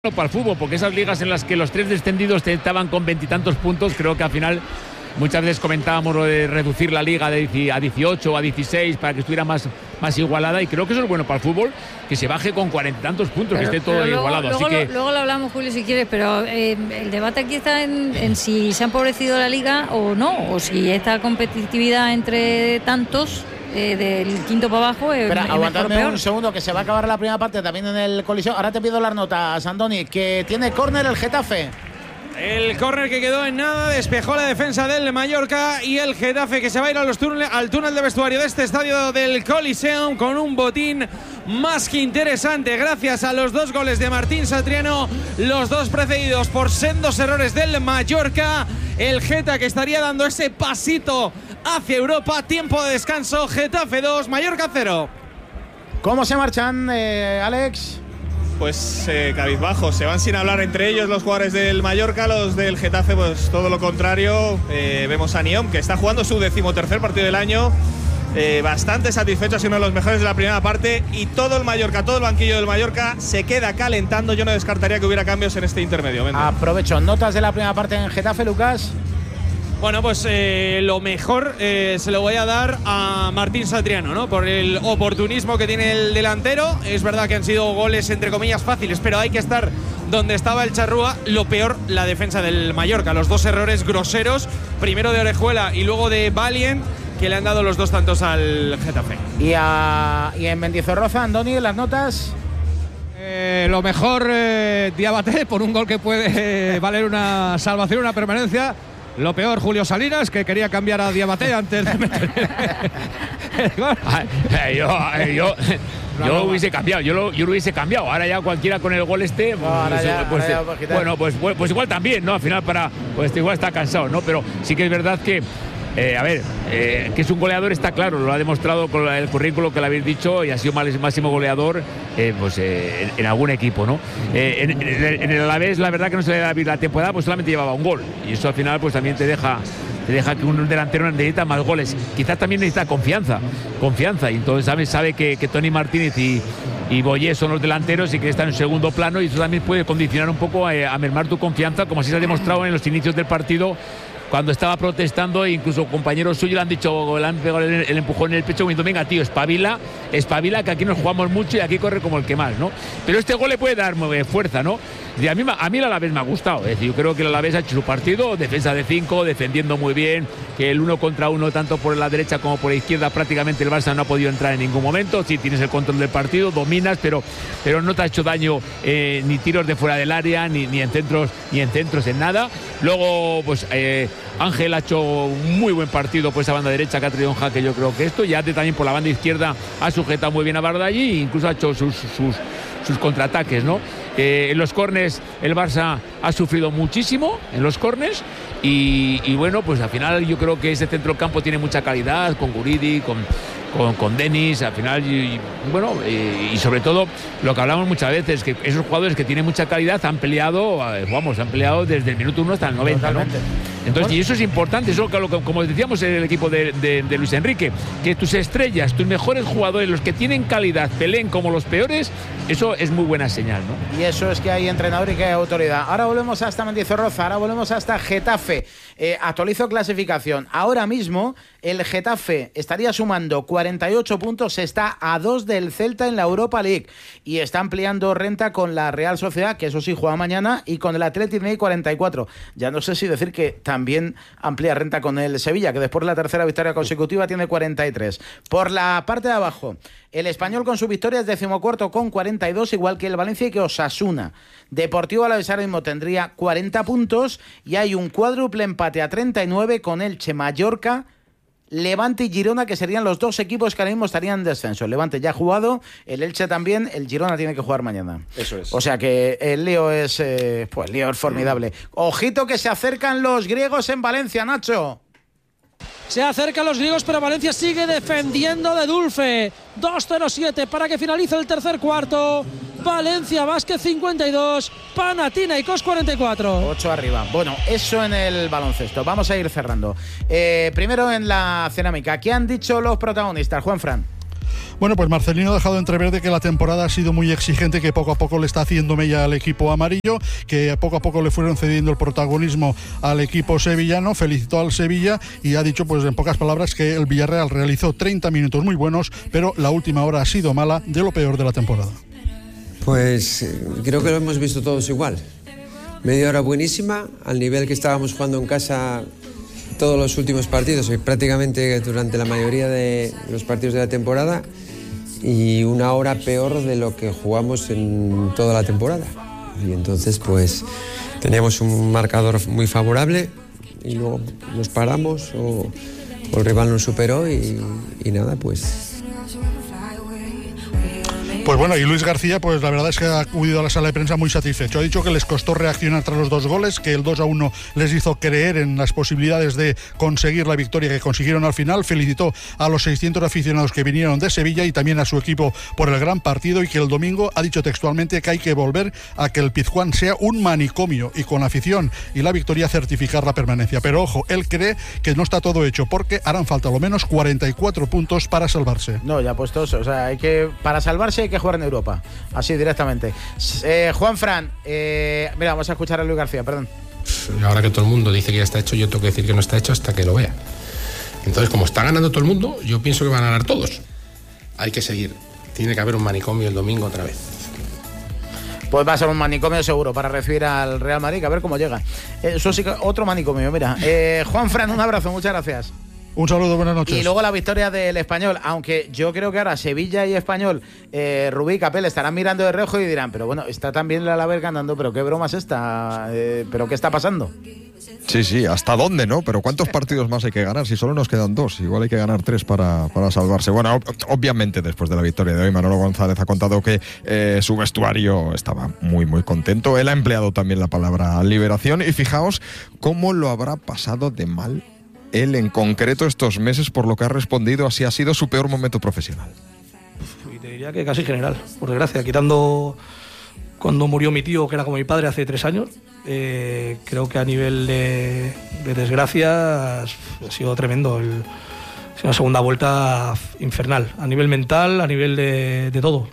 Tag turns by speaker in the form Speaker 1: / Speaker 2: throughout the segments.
Speaker 1: Para el fútbol, porque esas ligas en las que los tres descendidos estaban con 20 y tantos puntos, creo que al final muchas veces comentábamos lo de reducir la liga a 18 o a 16 para que estuviera más igualada, y creo que eso es bueno para el fútbol, que se baje con 40 y tantos puntos, que esté todo igualado.
Speaker 2: Luego lo hablamos, Julio, si quieres, pero el debate aquí está en si se ha empobrecido la liga o no, o si esta competitividad entre tantos del quinto para abajo es
Speaker 3: Pero aguantadme
Speaker 2: un
Speaker 3: segundo, que se va a acabar la primera parte también en el Coliseo. Ahora te pido las notas, Andoni, que tiene córner el Getafe.
Speaker 4: El córner que quedó en nada, despejó la defensa del Mallorca, y el Getafe que se va a ir al túnel de vestuario de este estadio del Coliseum con un botín más que interesante gracias a los dos goles de Martín Satriano, los dos precedidos por sendos errores del Mallorca. El Geta que estaría dando ese pasito hacia Europa. Tiempo de descanso, Getafe 2, Mallorca 0.
Speaker 3: ¿Cómo se marchan, Alex?
Speaker 5: Pues cabizbajos, se van sin hablar entre ellos los jugadores del Mallorca. Los del Getafe, pues todo lo contrario. Vemos a Niom, que está jugando su 13º partido del año, bastante satisfecho, ha sido uno de los mejores de la primera parte, y todo el Mallorca, todo el banquillo del Mallorca se queda calentando. Yo no descartaría que hubiera cambios en este intermedio.
Speaker 3: Aprovecho, notas de la primera parte en Getafe, Lucas.
Speaker 4: Bueno, pues lo mejor se lo voy a dar a Martín Satriano, ¿no? Por el oportunismo que tiene el delantero. Es verdad que han sido goles entre comillas fáciles, pero hay que estar donde estaba el Charrúa. Lo peor, la defensa del Mallorca. Los dos errores groseros, primero de Orejuela y luego de Valient, que le han dado los dos tantos al Getafe.
Speaker 3: Y en Mendizorroza, Andoni, las notas.
Speaker 6: Lo mejor, Diabaté, por un gol que puede valer una salvación, una permanencia. Lo peor, Julio Salinas, que quería cambiar a Diabaté antes de meter el gol.
Speaker 1: Yo lo hubiese cambiado, yo lo hubiese cambiado. Ahora ya cualquiera con el gol pues igual también, ¿no? Al final pues igual está cansado, ¿no? Pero sí que es verdad que que es un goleador, está claro, lo ha demostrado con el currículo que le habéis dicho, y ha sido máximo goleador en algún equipo, ¿no? En el Alavés, la verdad que no se le da la temporada, pues solamente llevaba un gol, y eso al final pues también te deja que un delantero necesita más goles. Quizás también necesita confianza, y entonces sabe que Tony Martínez y Boyé son los delanteros y que están en segundo plano, y eso también puede condicionar un poco a mermar tu confianza, como así se ha demostrado en los inicios del partido, cuando estaba protestando, e incluso compañeros suyos le han dicho, le han pegado el empujón en el pecho, diciendo: venga, tío, espabila, que aquí nos jugamos mucho y aquí corre como el que más, ¿no? Pero este gol le puede dar fuerza, ¿no? Y a mí el Alavés me ha gustado, es decir, yo creo que el Alavés ha hecho su partido, defensa de 5, defendiendo muy bien, que el 1 contra 1 tanto por la derecha como por la izquierda, prácticamente el Barça no ha podido entrar en ningún momento. Sí, tienes el control del partido, dominas, pero no te ha hecho daño ni tiros de fuera del área, ni en centros, en nada. Luego, pues Ángel ha hecho un muy buen partido por esa banda derecha, que ha traído un jaque, yo creo que esto, y Ate también por la banda izquierda ha sujetado muy bien a Bardaghi, e incluso ha hecho sus contraataques, ¿no? En los córners el Barça ha sufrido muchísimo en los córners, y bueno, pues al final yo creo que ese centro del campo tiene mucha calidad, con Guridi, con Denis, al final, y sobre todo lo que hablamos muchas veces, que esos jugadores que tienen mucha calidad han peleado desde el minuto 1 hasta el 90, ¿no? Entonces, y eso es importante, eso como decíamos en el equipo de Luis Enrique, que tus estrellas, tus mejores jugadores, los que tienen calidad, peleen como los peores, eso es muy buena señal, ¿no?
Speaker 3: Y eso es que hay entrenador y que hay autoridad. Ahora volvemos hasta Mendizorroza, ahora volvemos hasta Getafe. Actualizo clasificación. Ahora mismo el Getafe estaría sumando 48 puntos, está a 2 del Celta en la Europa League, y está ampliando renta con la Real Sociedad, que eso sí juega mañana, y con el Athletic de Madrid 44. Ya no sé si decir que también amplía renta con el Sevilla, que después de la tercera victoria consecutiva tiene 43. Por la parte de abajo, el Español con su victoria es 14º con 42, igual que el Valencia y que Osasuna. Deportivo Alavés ahora mismo tendría 40 puntos, y hay un cuádruple empate a 39 con Elche, Mallorca, Levante y Girona, que serían los dos equipos que ahora mismo estarían en descenso. El Levante ya ha jugado, el Elche también, el Girona tiene que jugar mañana.
Speaker 5: Eso es.
Speaker 3: O sea que el lío es formidable. Ojito que se acercan los griegos en Valencia, Nacho.
Speaker 7: Se acercan los griegos, pero Valencia sigue defendiendo de Dulce. 2-0-7 para que finalice el tercer cuarto. Valencia Basket 52, Panathinaikos 44.
Speaker 3: 8 arriba. Bueno, eso en el baloncesto. Vamos a ir cerrando. Primero en la cerámica. ¿Qué han dicho los protagonistas, Juanfran?
Speaker 8: Bueno, pues Marcelino ha dejado entrever de que la temporada ha sido muy exigente, que poco a poco le está haciendo mella al equipo amarillo, que poco a poco le fueron cediendo el protagonismo al equipo sevillano, felicitó al Sevilla y ha dicho, pues en pocas palabras, que el Villarreal realizó 30 minutos muy buenos, pero la última hora ha sido mala, de lo peor de la temporada.
Speaker 9: Pues creo que lo hemos visto todos igual. Media hora buenísima, al nivel que estábamos jugando en casa todos los últimos partidos, prácticamente durante la mayoría de los partidos de la temporada, y una hora peor de lo que jugamos en toda la temporada. Y entonces pues teníamos un marcador muy favorable y luego nos paramos o el rival nos superó y nada, pues...
Speaker 8: Pues bueno, y Luis García, pues la verdad es que ha acudido a la sala de prensa muy satisfecho. Ha dicho que les costó reaccionar tras los 2 goles, que el 2-1 les hizo creer en las posibilidades de conseguir la victoria que consiguieron al final. Felicitó a los 600 aficionados que vinieron de Sevilla y también a su equipo por el gran partido, y que el domingo ha dicho textualmente que hay que volver a que el Pizjuán sea un manicomio y con la afición y la victoria certificar la permanencia. Pero ojo, él cree que no está todo hecho porque harán falta lo menos 44 puntos para salvarse.
Speaker 3: No, ya puestos, o sea, para salvarse hay que jugar en Europa, así directamente. Juanfran, mira, vamos a escuchar a Luis García, perdón.
Speaker 10: Ahora que todo el mundo dice que ya está hecho, yo tengo que decir que no está hecho hasta que lo vea. Entonces, como está ganando todo el mundo, yo pienso que van a ganar todos. Hay que seguir, tiene que haber un manicomio el domingo otra vez.
Speaker 3: Pues va a ser un manicomio seguro para recibir al Real Madrid, a ver cómo llega. Eso sí que otro manicomio, mira. Juanfran, un abrazo, muchas gracias.
Speaker 8: Un saludo, buenas noches.
Speaker 3: Y luego la victoria del Español, aunque yo creo que ahora Sevilla y Español, Rubí y Capel estarán mirando de reojo y dirán, pero bueno, está también el Alavés ganando, pero qué broma es esta, pero qué está pasando.
Speaker 11: Sí, ¿hasta dónde, no? Pero ¿cuántos partidos más hay que ganar? Si solo nos quedan 2, igual hay que ganar 3 para salvarse. Bueno, obviamente después de la victoria de hoy, Manolo González ha contado que su vestuario estaba muy, muy contento. Él ha empleado también la palabra liberación y fijaos cómo lo habrá pasado de mal él en concreto estos meses, por lo que ha respondido, así ha sido su peor momento profesional.
Speaker 12: Y te diría que casi general, por desgracia, quitando cuando murió mi tío, que era como mi padre hace 3 años, creo que a nivel de desgracia ha sido tremendo. Ha sido una segunda vuelta infernal, a nivel mental, a nivel de todo.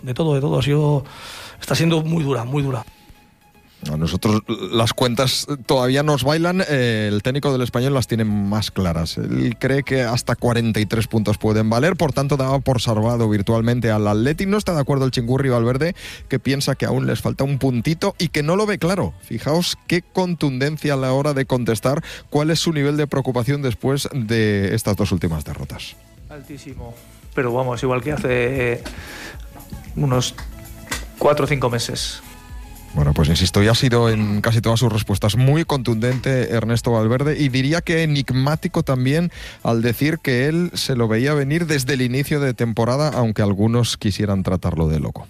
Speaker 12: Está siendo muy dura, muy dura.
Speaker 11: A nosotros las cuentas todavía nos bailan, el técnico del Español las tiene más claras. Él cree que hasta 43 puntos pueden valer, por tanto daba por salvado virtualmente al Atleti. No está de acuerdo el Chingurri Valverde, que piensa que aún les falta un puntito y que no lo ve claro. Fijaos qué contundencia a la hora de contestar cuál es su nivel de preocupación después de estas 2 últimas derrotas.
Speaker 12: Altísimo, pero vamos, igual que hace unos 4 o 5 meses.
Speaker 11: Bueno, pues insisto, ya ha sido en casi todas sus respuestas muy contundente Ernesto Valverde, y diría que enigmático también al decir que él se lo veía venir desde el inicio de temporada, aunque algunos quisieran tratarlo de loco.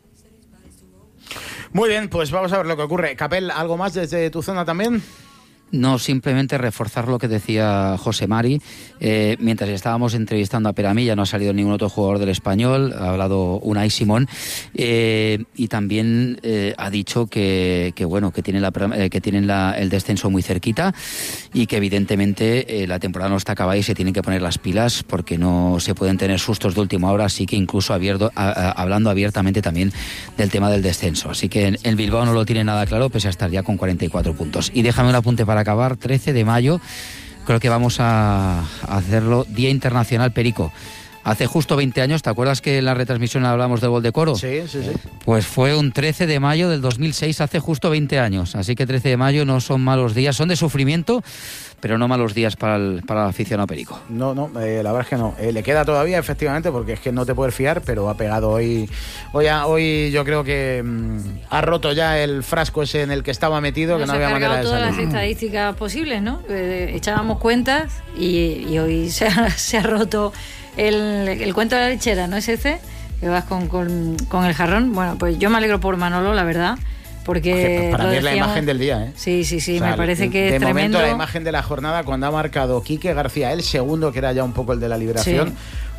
Speaker 3: Muy bien, pues vamos a ver lo que ocurre. Capel, ¿algo más desde tu zona también?
Speaker 13: No, simplemente reforzar lo que decía José Mari. Mientras estábamos entrevistando a Peramilla, no ha salido ningún otro jugador del Español, ha hablado Unai Simón, y también ha dicho que tienen el descenso muy cerquita y que evidentemente la temporada no está acabada y se tienen que poner las pilas porque no se pueden tener sustos de última hora, así que incluso hablando abiertamente también del tema del descenso. Así que el Bilbao no lo tiene nada claro, pese a estar ya con 44 puntos. Y déjame un apunte para acabar. 13 de mayo, creo que vamos a hacerlo Día Internacional Perico. Hace justo 20 años, ¿te acuerdas que en la retransmisión hablamos del gol de Coro?
Speaker 3: Sí.
Speaker 13: Pues fue un 13 de mayo del 2006, hace justo 20 años. Así que 13 de mayo no son malos días, son de sufrimiento, pero no malos días para el aficionado perico.
Speaker 3: No, la verdad es que no. Le queda todavía, efectivamente, porque es que no te puedes fiar, pero ha pegado hoy yo creo que ha roto ya el frasco ese en el que estaba metido, que no había manera de salir.
Speaker 2: Todas las estadísticas posibles, ¿no? Echábamos cuentas y hoy se ha roto el cuento de la lechera, ¿no es ese? Que vas con el jarrón. Bueno, pues yo me alegro por Manolo, la verdad. Porque
Speaker 3: para mí es la imagen del día, ¿eh?
Speaker 2: Sí,
Speaker 3: o sea,
Speaker 2: me parece que es
Speaker 3: de
Speaker 2: tremendo.
Speaker 3: Momento la imagen de la jornada, cuando ha marcado Quique García, el segundo, que era ya un poco el de la liberación. Sí.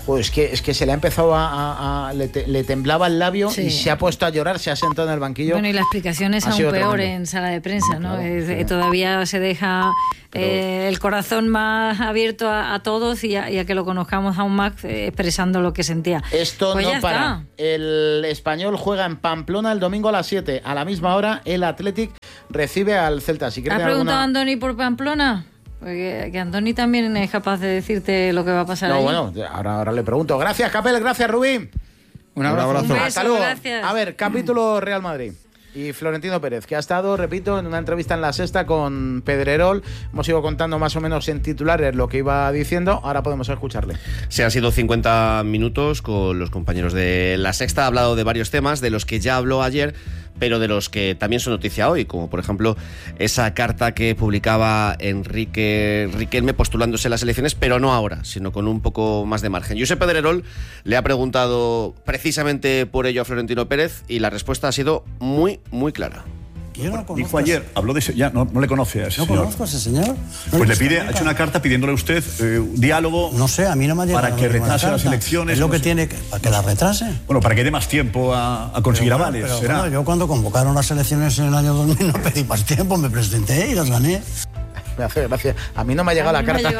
Speaker 3: Pues es que se le ha empezado le temblaba el labio y se ha puesto a llorar, se ha sentado en el banquillo.
Speaker 2: Bueno, y la explicación es aún peor tremendo en sala de prensa, ¿no? Claro. Todavía se deja el corazón más abierto a todos y a que lo conozcamos aún más expresando lo que sentía.
Speaker 3: Esto
Speaker 2: pues
Speaker 3: no para. El Español juega en Pamplona el domingo a las 7. A la misma hora el Athletic recibe al Celta. Si
Speaker 2: ¿Has preguntado a Andoni por Pamplona? Porque que Andoni también es capaz de decirte lo que va a pasar allí.
Speaker 3: Bueno, ahora le pregunto. Gracias, Capel, gracias, Rubí.
Speaker 11: Un abrazo.
Speaker 2: Un beso,
Speaker 3: hasta luego.
Speaker 2: Gracias.
Speaker 3: A ver, capítulo Real Madrid. Y Florentino Pérez, que ha estado, repito, en una entrevista en La Sexta con Pedrerol. Hemos ido contando más o menos en titulares lo que iba diciendo. Ahora podemos escucharle.
Speaker 14: Se han sido 50 minutos con los compañeros de La Sexta. Ha hablado de varios temas, de los que ya habló ayer, pero de los que también son noticia hoy, como por ejemplo esa carta que publicaba Enrique Riquelme postulándose a las elecciones, pero no ahora, sino con un poco más de margen. Josep Pedrerol le ha preguntado precisamente por ello a Florentino Pérez y la respuesta ha sido muy clara.
Speaker 15: Dijo ayer, habló de ese, ya no le conoce a ese señor.
Speaker 16: ¿No conozco a ese señor?
Speaker 15: Pues le pide, ha hecho una carta pidiéndole a usted diálogo.
Speaker 16: No sé, a mí no me ha llegado
Speaker 15: para que retrase las elecciones.
Speaker 16: Es lo que tiene para que las retrase.
Speaker 15: Bueno, para que dé más tiempo a conseguir avales.
Speaker 16: Pero,
Speaker 15: será.
Speaker 16: Bueno, yo cuando convocaron las elecciones en el año 2000 no pedí más tiempo, me presenté y las gané.
Speaker 3: Gracias. A mí no me ha llegado la carta.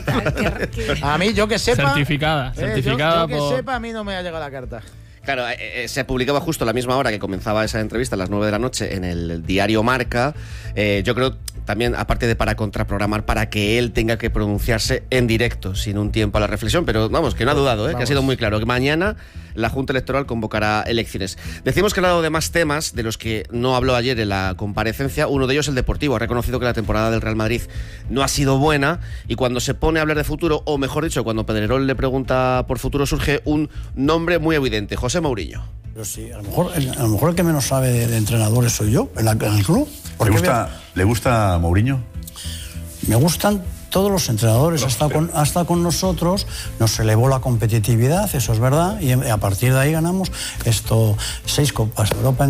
Speaker 3: A mí, yo que sepa.
Speaker 17: Certificada.
Speaker 3: Yo que sepa, a mí no me ha llegado la carta.
Speaker 14: Claro, se publicaba justo a la misma hora que comenzaba esa entrevista, a las 9 de la noche, en el diario Marca. Yo creo también, aparte de para contraprogramar, para que él tenga que pronunciarse en directo, sin un tiempo a la reflexión, pero vamos, que no ha dudado, que ha sido muy claro, que mañana la Junta Electoral convocará elecciones. Decimos que ha hablado de más temas de los que no habló ayer en la comparecencia, uno de ellos el deportivo. Ha reconocido que la temporada del Real Madrid no ha sido buena y cuando se pone a hablar de futuro, o mejor dicho, cuando Pedrerol le pregunta por futuro, surge un nombre muy evidente, José Mourinho.
Speaker 16: Pero sí, a lo mejor el que menos sabe de entrenadores soy yo, en el club.
Speaker 15: ¿Le gusta Mourinho?
Speaker 16: Me gustan todos los entrenadores. Ha estado con nosotros, nos elevó la competitividad, eso es verdad, y a partir de ahí ganamos 6 Copas de Europa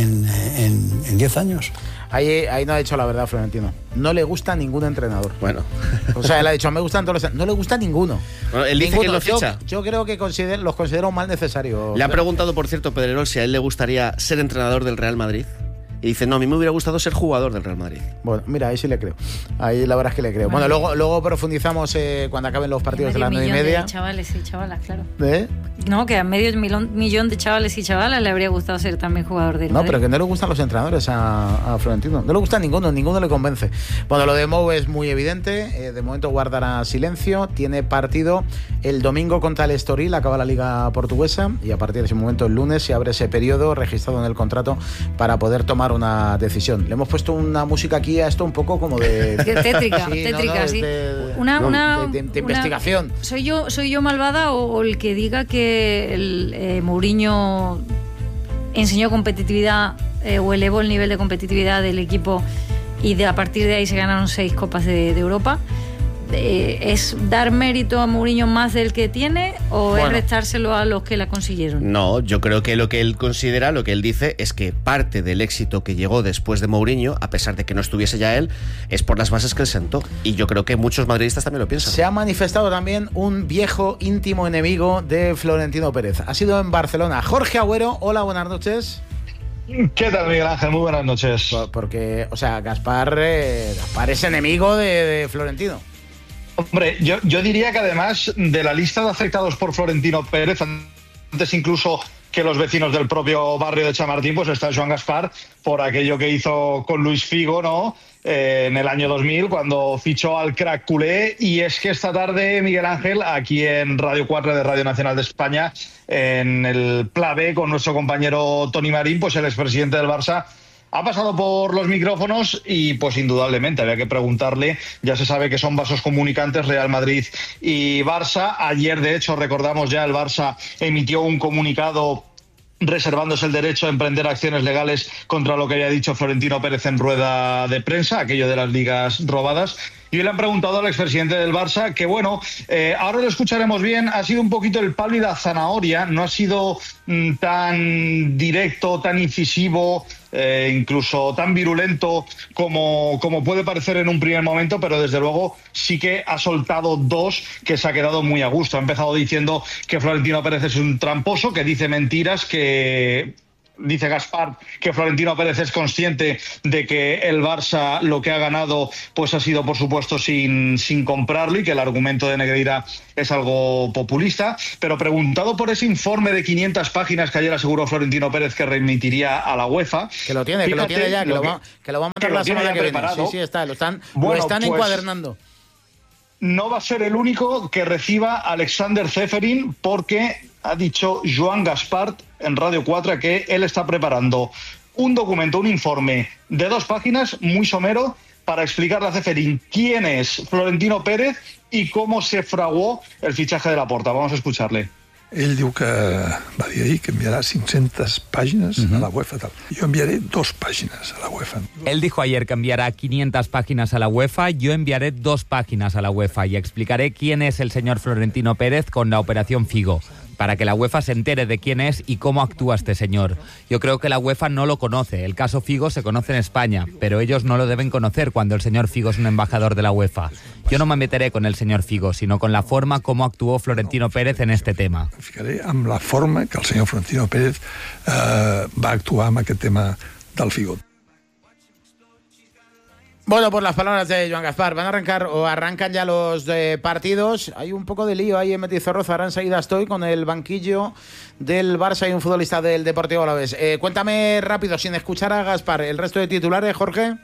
Speaker 16: en 10 años.
Speaker 3: Ahí no ha dicho la verdad, Florentino. No le gusta ningún entrenador.
Speaker 14: Bueno.
Speaker 3: O sea, él ha dicho, me gustan todos los... No le gusta ninguno.
Speaker 14: Bueno, él dice que lo ficha.
Speaker 3: Yo creo que los considera un mal necesario.
Speaker 14: Le ha preguntado, por cierto, Pedrerol, si a él le gustaría ser entrenador del Real Madrid. Y dice, no, a mí me hubiera gustado ser jugador del Real Madrid.
Speaker 3: Bueno, mira, ahí sí le creo. Ahí la verdad es que le creo. Bueno, luego profundizamos cuando acaben los partidos de las 9:30.
Speaker 2: De chavales y chavalas, claro.
Speaker 3: ¿Eh?
Speaker 2: No, que a medio millón de chavales y chavalas le habría gustado ser también jugador del Madrid.
Speaker 3: No, pero que no le gustan los entrenadores a Florentino. No le gusta ninguno le convence. Bueno, lo de Mou es muy evidente. De momento guardará silencio. Tiene partido el domingo contra el Estoril, acaba la Liga Portuguesa y a partir de ese momento, el lunes, se abre ese periodo registrado en el contrato para poder tomar una decisión. Le hemos puesto una música aquí a esto un poco como de...
Speaker 2: tétrica, sí.
Speaker 3: De investigación.
Speaker 2: ¿Soy yo malvada o el que diga que Mourinho enseñó competitividad o elevó el nivel de competitividad del equipo y a partir de ahí se ganaron 6 Copas de Europa? ¿Es dar mérito a Mourinho más del que tiene o es restárselo a los que la consiguieron?
Speaker 14: No, yo creo que lo que él considera, lo que él dice, es que parte del éxito que llegó después de Mourinho, a pesar de que no estuviese ya él, es por las bases que él sentó. Y yo creo que muchos madridistas también lo piensan.
Speaker 3: Se ha manifestado también un viejo íntimo enemigo de Florentino Pérez. Ha sido en Barcelona. Jorge Agüero, hola, buenas noches.
Speaker 18: ¿Qué tal, Miguel Ángel? Muy buenas noches.
Speaker 3: Porque, o sea, Gaspar es enemigo de Florentino.
Speaker 18: Hombre, yo diría que además de la lista de afectados por Florentino Pérez, antes incluso que los vecinos del propio barrio de Chamartín, pues está Joan Gaspar por aquello que hizo con Luis Figo, ¿no? En el año 2000, cuando fichó al crack culé. Y es que esta tarde, Miguel Ángel, aquí en Radio 4 de Radio Nacional de España, en el Pla B, con nuestro compañero Toni Marín, pues el expresidente del Barça ha pasado por los micrófonos y pues indudablemente había que preguntarle. Ya se sabe que son vasos comunicantes Real Madrid y Barça. Ayer, de hecho, recordamos ya, el Barça emitió un comunicado reservándose el derecho a emprender acciones legales contra lo que había dicho Florentino Pérez en rueda de prensa, aquello de las ligas robadas. Y hoy le han preguntado al expresidente del Barça que, bueno, ahora lo escucharemos bien, ha sido un poquito el palo y la zanahoria, no ha sido tan directo, tan incisivo incluso tan virulento como puede parecer en un primer momento, pero desde luego sí que ha soltado dos que se ha quedado muy a gusto. Ha empezado diciendo que Florentino Pérez es un tramposo, que dice mentiras, que dice Gaspar que Florentino Pérez es consciente de que el Barça lo que ha ganado pues ha sido por supuesto sin comprarlo y que el argumento de Negreira es algo populista, pero preguntado por ese informe de 500 páginas que ayer aseguró Florentino Pérez que remitiría a la UEFA.
Speaker 3: Que lo tiene,
Speaker 18: fíjate,
Speaker 3: que lo tiene ya, que lo va a mandar la semana que viene. Sí, está, lo están encuadernando.
Speaker 18: No va a ser el único que reciba a Alexander Ceferin, porque ha dicho Joan Gaspar en Radio 4 que él está preparando un documento, un informe de 2 páginas, muy somero, para explicarle a Ceferin quién es Florentino Pérez y cómo se fraguó el fichaje de Laporta. Vamos a escucharle.
Speaker 17: Ell diu que va dir ahir que enviarà 500 pàgines a la UEFA. Tal. Yo enviaré 2 páginas a la UEFA.
Speaker 19: Él dijo ayer que enviará 500 páginas a la UEFA, yo enviaré 2 páginas a la UEFA y explicaré quién es el señor Florentino Pérez con la Operación Figo, para que la UEFA se entere de quién es y cómo actúa este señor. Yo creo que la UEFA no lo conoce. El caso Figo se conoce en España, pero ellos no lo deben conocer cuando el señor Figo es un embajador de la UEFA. Yo no me meteré con el señor Figo, sino con la forma como actuó Florentino Pérez en este tema.
Speaker 17: Ficaré amb la forma que el señor Florentino Pérez va actuar amb aquest tema del Figo.
Speaker 3: Bueno, por las palabras de Joan Gaspar, van a arrancar o arrancan ya los partidos. Hay un poco de lío ahí en Mendizorroza. Ahora enseguida estoy con el banquillo del Barça y un futbolista del Deportivo Alavés. Cuéntame rápido, sin escuchar a Gaspar, el resto de titulares, Jorge.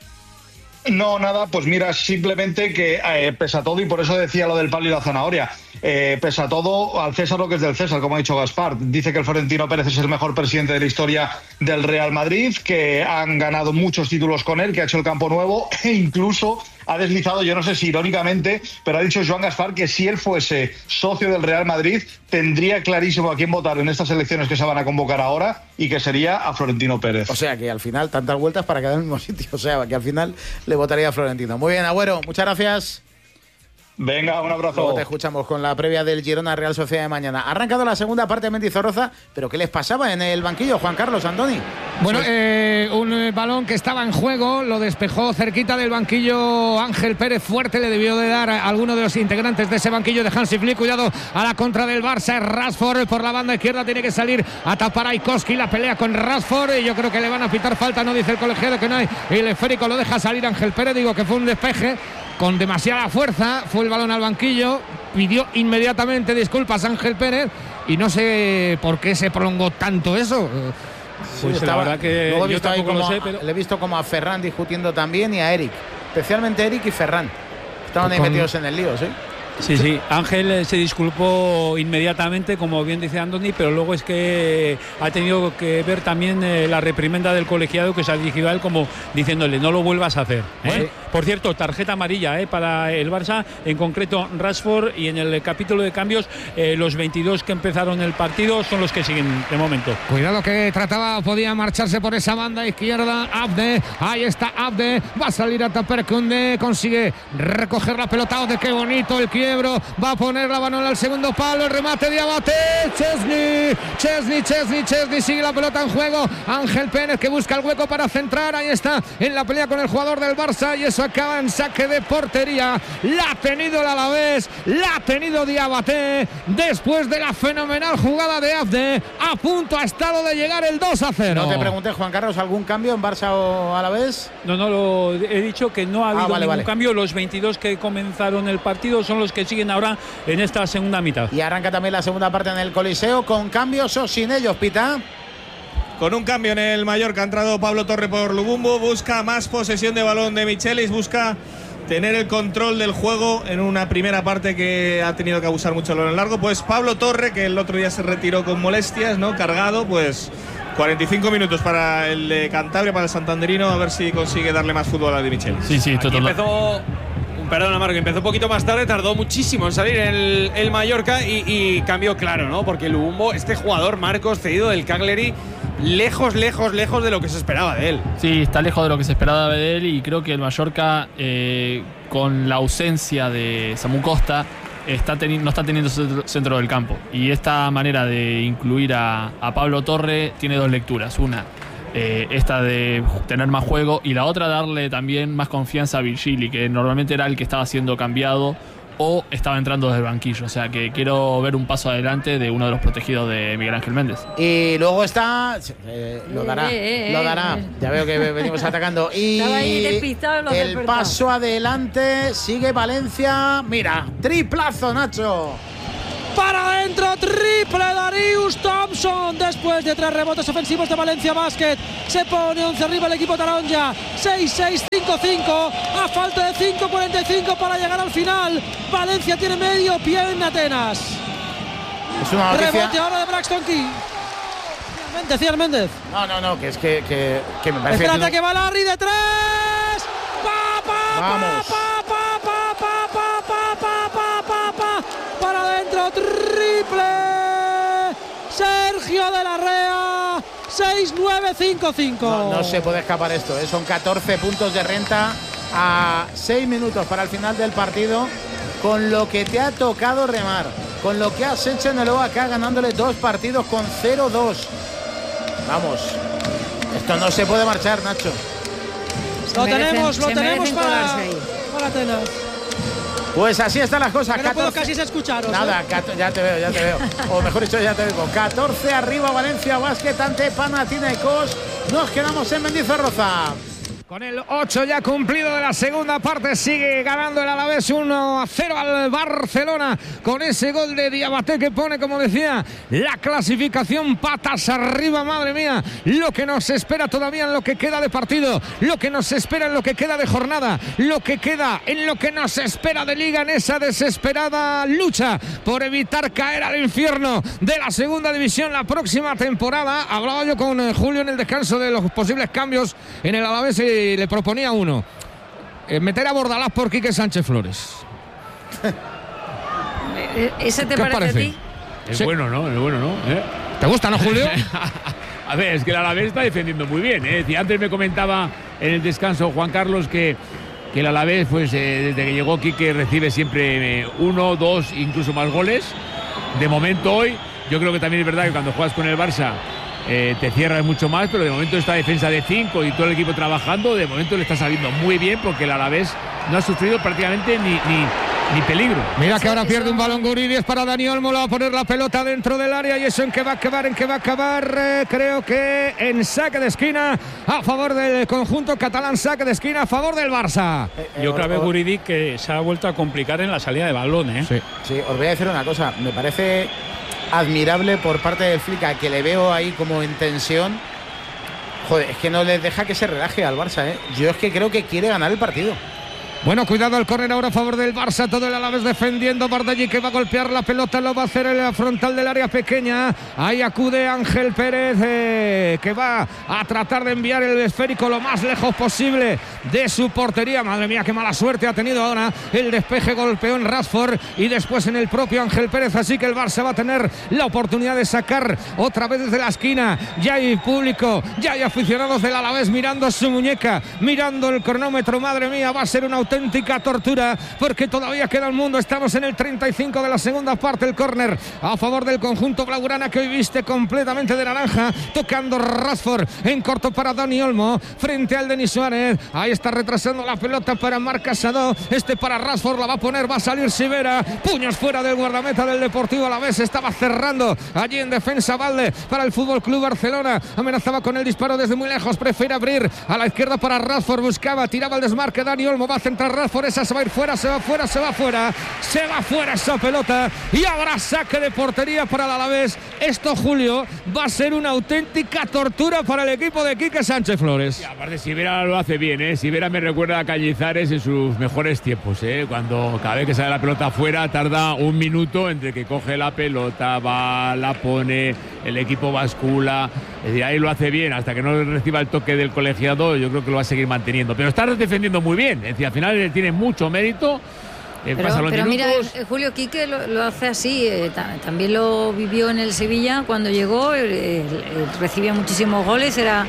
Speaker 18: No, nada, pues mira, simplemente que pese a todo, y por eso decía lo del palo y la zanahoria, pese a todo, al César lo que es del César, como ha dicho Gaspar. Dice que el Florentino Pérez es el mejor presidente de la historia del Real Madrid, que han ganado muchos títulos con él, que ha hecho el campo nuevo e incluso ha deslizado, yo no sé si irónicamente, pero ha dicho Joan Gaspar que si él fuese socio del Real Madrid tendría clarísimo a quién votar en estas elecciones que se van a convocar ahora y que sería a Florentino Pérez.
Speaker 3: O sea que al final tantas vueltas para quedar en el mismo sitio, o sea que al final le votaría a Florentino. Muy bien, Agüero, muchas gracias.
Speaker 18: Venga, un abrazo.
Speaker 3: Luego te escuchamos con la previa del Girona Real Sociedad de mañana. Ha arrancado la segunda parte de Mendizorroza, pero ¿qué les pasaba en el banquillo, Juan Carlos, Andoni?
Speaker 6: Bueno, un balón que estaba en juego, lo despejó cerquita del banquillo Ángel Pérez, fuerte le debió de dar a alguno de los integrantes de ese banquillo de Hansi Flick. Cuidado a la contra del Barça, Rashford por la banda izquierda, tiene que salir a tapar a Ikoski, la pelea con Rashford y yo creo que le van a pitar falta, no dice el colegiado que no hay, el esférico lo deja salir Ángel Pérez, digo que fue un despeje con demasiada fuerza, fue el balón al banquillo, pidió inmediatamente disculpas a Ángel Pérez y no sé por qué se prolongó tanto eso.
Speaker 3: Pues la verdad que luego yo tampoco lo sé, pero le he visto como a Ferran discutiendo también y a Eric, especialmente Eric y Ferran. Estaban ahí metidos en el lío, ¿sí?
Speaker 20: Sí, Ángel se disculpó inmediatamente, como bien dice Andoni, pero luego es que ha tenido que ver también la reprimenda del colegiado que se ha dirigido a él como diciéndole no lo vuelvas a hacer. Bueno. Por cierto, tarjeta amarilla para el Barça, en concreto Rashford, y en el capítulo de cambios los 22 que empezaron el partido son los que siguen de momento.
Speaker 6: Cuidado que podía marcharse por esa banda izquierda, Abde, ahí está Abde, va a salir a tapar Koundé, consigue recoger la pelota, de qué bonito el quiebro, va a poner la mano al segundo palo, el remate de Abate, Chesney, sigue la pelota en juego, Ángel Pérez que busca el hueco para centrar, ahí está, en la pelea con el jugador del Barça y eso acaba en saque de portería, la ha tenido el Alavés, la ha tenido Diabaté, después de la fenomenal jugada de Abde, a punto ha estado de llegar el 2-0.
Speaker 3: No te pregunté, Juan Carlos, ¿algún cambio en Barça o Alavés?
Speaker 20: No, lo he dicho que no ha habido ningún cambio, los 22 que comenzaron el partido son los que siguen ahora en esta segunda mitad.
Speaker 3: Y arranca también la segunda parte en el Coliseo, con cambios o sin ellos, Pita.
Speaker 5: Con un cambio en el Mallorca ha entrado Pablo Torre por Lubumbo, busca más posesión de balón de Michelis, busca tener el control del juego en una primera parte que ha tenido que abusar mucho el balón largo. Pues Pablo Torre, que el otro día se retiró con molestias, ¿no? Cargado, pues 45 minutos para el de Cantabria, para el santanderino, a ver si consigue darle más fútbol a de Michelis.
Speaker 4: Sí, empezó. Perdona, Marco, empezó un poquito más tarde, tardó muchísimo en salir el Mallorca y cambió claro, ¿no? Porque el Lubumbo, este jugador, Marcos, cedido del Cagliari, lejos de lo que se esperaba de él.
Speaker 21: Sí, está lejos de lo que se esperaba de él y creo que el Mallorca, con la ausencia de Samu Costa, no está teniendo centro del campo. Y esta manera de incluir a Pablo Torre tiene dos lecturas. Una, esta de tener más juego, y la otra darle también más confianza a Virgili, que normalmente era el que estaba siendo cambiado o estaba entrando desde el banquillo. O sea que quiero ver un paso adelante de uno de los protegidos de Miguel Ángel Méndez.
Speaker 3: Y luego está... lo dará. Ya veo que venimos atacando. Y el paso adelante sigue Valencia. Mira, triplazo, Nacho.
Speaker 7: Para adentro, triple Darius Thompson. Después de 3 rebotes ofensivos de Valencia Basket, se pone 11 arriba el equipo taronja. 6-6, 5-5. A falta de 5:45 para llegar al final. Valencia tiene medio pie en Atenas.
Speaker 3: Es una noticia.
Speaker 7: Rebote ahora de Braxton Key. Decía Méndez.
Speaker 3: No, que es que me parece...
Speaker 7: Espérate que va Larry de 3.
Speaker 3: Vamos.
Speaker 7: Para adentro, triple Sergio de la Rea. 6-9-5-5.
Speaker 3: No se puede escapar esto, ¿eh? Son 14 puntos de renta a 6 minutos para el final del partido, con lo que te ha tocado remar, con lo que has hecho en el OAK, ganándole 2 partidos con 0-2. Vamos, esto no se puede marchar, Nacho.
Speaker 7: Lo tenemos para Atenas.
Speaker 3: Pues así están las cosas.
Speaker 7: Que no puedo casi escucharos.
Speaker 3: Nada, ya te veo. O mejor dicho, ya te veo. 14 arriba Valencia Basket ante Panathinaikos. Nos quedamos en Mendizorroza.
Speaker 6: Con el 8 ya cumplido de la segunda parte, sigue ganando el Alavés 1-0 al Barcelona, con ese gol de Diabaté que pone, como decía, la clasificación patas arriba. Madre mía, lo que nos espera todavía en lo que queda de partido, lo que nos espera en lo que queda de jornada, lo que queda en lo que nos espera de liga, en esa desesperada lucha por evitar caer al infierno de la segunda división la próxima temporada. Hablaba yo con Julio en el descanso de los posibles cambios en el Alavés y le proponía uno, meter a Bordalás por Quique Sánchez Flores.
Speaker 2: ¿Ese te parece a ti?
Speaker 20: Es bueno, ¿no?
Speaker 6: ¿Te gusta, no, Julio?
Speaker 20: A ver, es que el Alavés está defendiendo muy bien, ¿eh? Y antes me comentaba en el descanso Juan Carlos que el Alavés, pues desde que llegó Quique, recibe siempre 1, 2, incluso más goles. De momento hoy, yo creo que también es verdad que cuando juegas con el Barça te cierras mucho más, pero de momento esta defensa de 5 y todo el equipo trabajando, de momento le está saliendo muy bien, porque el Alavés no ha sufrido prácticamente ni peligro.
Speaker 6: Mira que ahora pierde un balón Guridi, es para Dani Olmo, le va a poner la pelota dentro del área, y eso en qué va a acabar, creo que en saque de esquina a favor del conjunto catalán, saque de esquina a favor del Barça.
Speaker 20: Yo creo que Guridi que se ha vuelto a complicar en la salida de balón, ¿eh?
Speaker 3: Sí, os voy a decir una cosa, me parece admirable por parte del Flica, que le veo ahí como en tensión. Joder, es que no les deja que se relaje al Barça, ¿eh? Yo es que creo que quiere ganar el partido.
Speaker 6: Bueno, cuidado al córner ahora a favor del Barça, todo el Alavés defendiendo. Bardellí que va a golpear la pelota, lo va a hacer en la frontal del área pequeña. Ahí acude Ángel Pérez, que va a tratar de enviar el esférico lo más lejos posible de su portería. Madre mía, qué mala suerte ha tenido ahora. El despeje golpeó en Rashford y después en el propio Ángel Pérez, así que el Barça va a tener la oportunidad de sacar otra vez desde la esquina. Ya hay público, ya hay aficionados del Alavés mirando su muñeca, mirando el cronómetro. Madre mía, va a ser una auténtica tortura, porque todavía queda el mundo. Estamos en el 35 de la segunda parte. El córner a favor del conjunto blaugrana, que hoy viste completamente de naranja, tocando Rashford en corto para Dani Olmo frente al Denis Suárez. Ahí está retrasando la pelota para Marc Casado, para Rashford, la va a poner, va a salir Sivera, puños fuera del guardameta del Deportivo Alavés. Estaba cerrando allí en defensa Valde para el Fútbol Club Barcelona, amenazaba con el disparo desde muy lejos, prefiere abrir a la izquierda para Rashford, buscaba, tiraba el desmarque Dani Olmo, va a centrar Rashford, esa se va a ir fuera, se va fuera esa pelota, y ahora saque de portería para el Alavés. Esto, Julio, va a ser una auténtica tortura para el equipo de Quique Sánchez Flores.
Speaker 20: Y aparte, Sivera lo hace bien, ¿eh? Sivera me recuerda a Cañizares en sus mejores tiempos, ¿eh? Cuando cada vez que sale la pelota afuera tarda un minuto entre que coge la pelota, va, la pone, el equipo bascula. Es decir, ahí lo hace bien, hasta que no reciba el toque del colegiado, yo creo que lo va a seguir manteniendo. Pero está defendiendo muy bien, es decir, al final tiene mucho mérito.
Speaker 2: Pero mira, Julio, Quique lo hace así, también lo vivió en el Sevilla cuando llegó, recibía muchísimos goles, era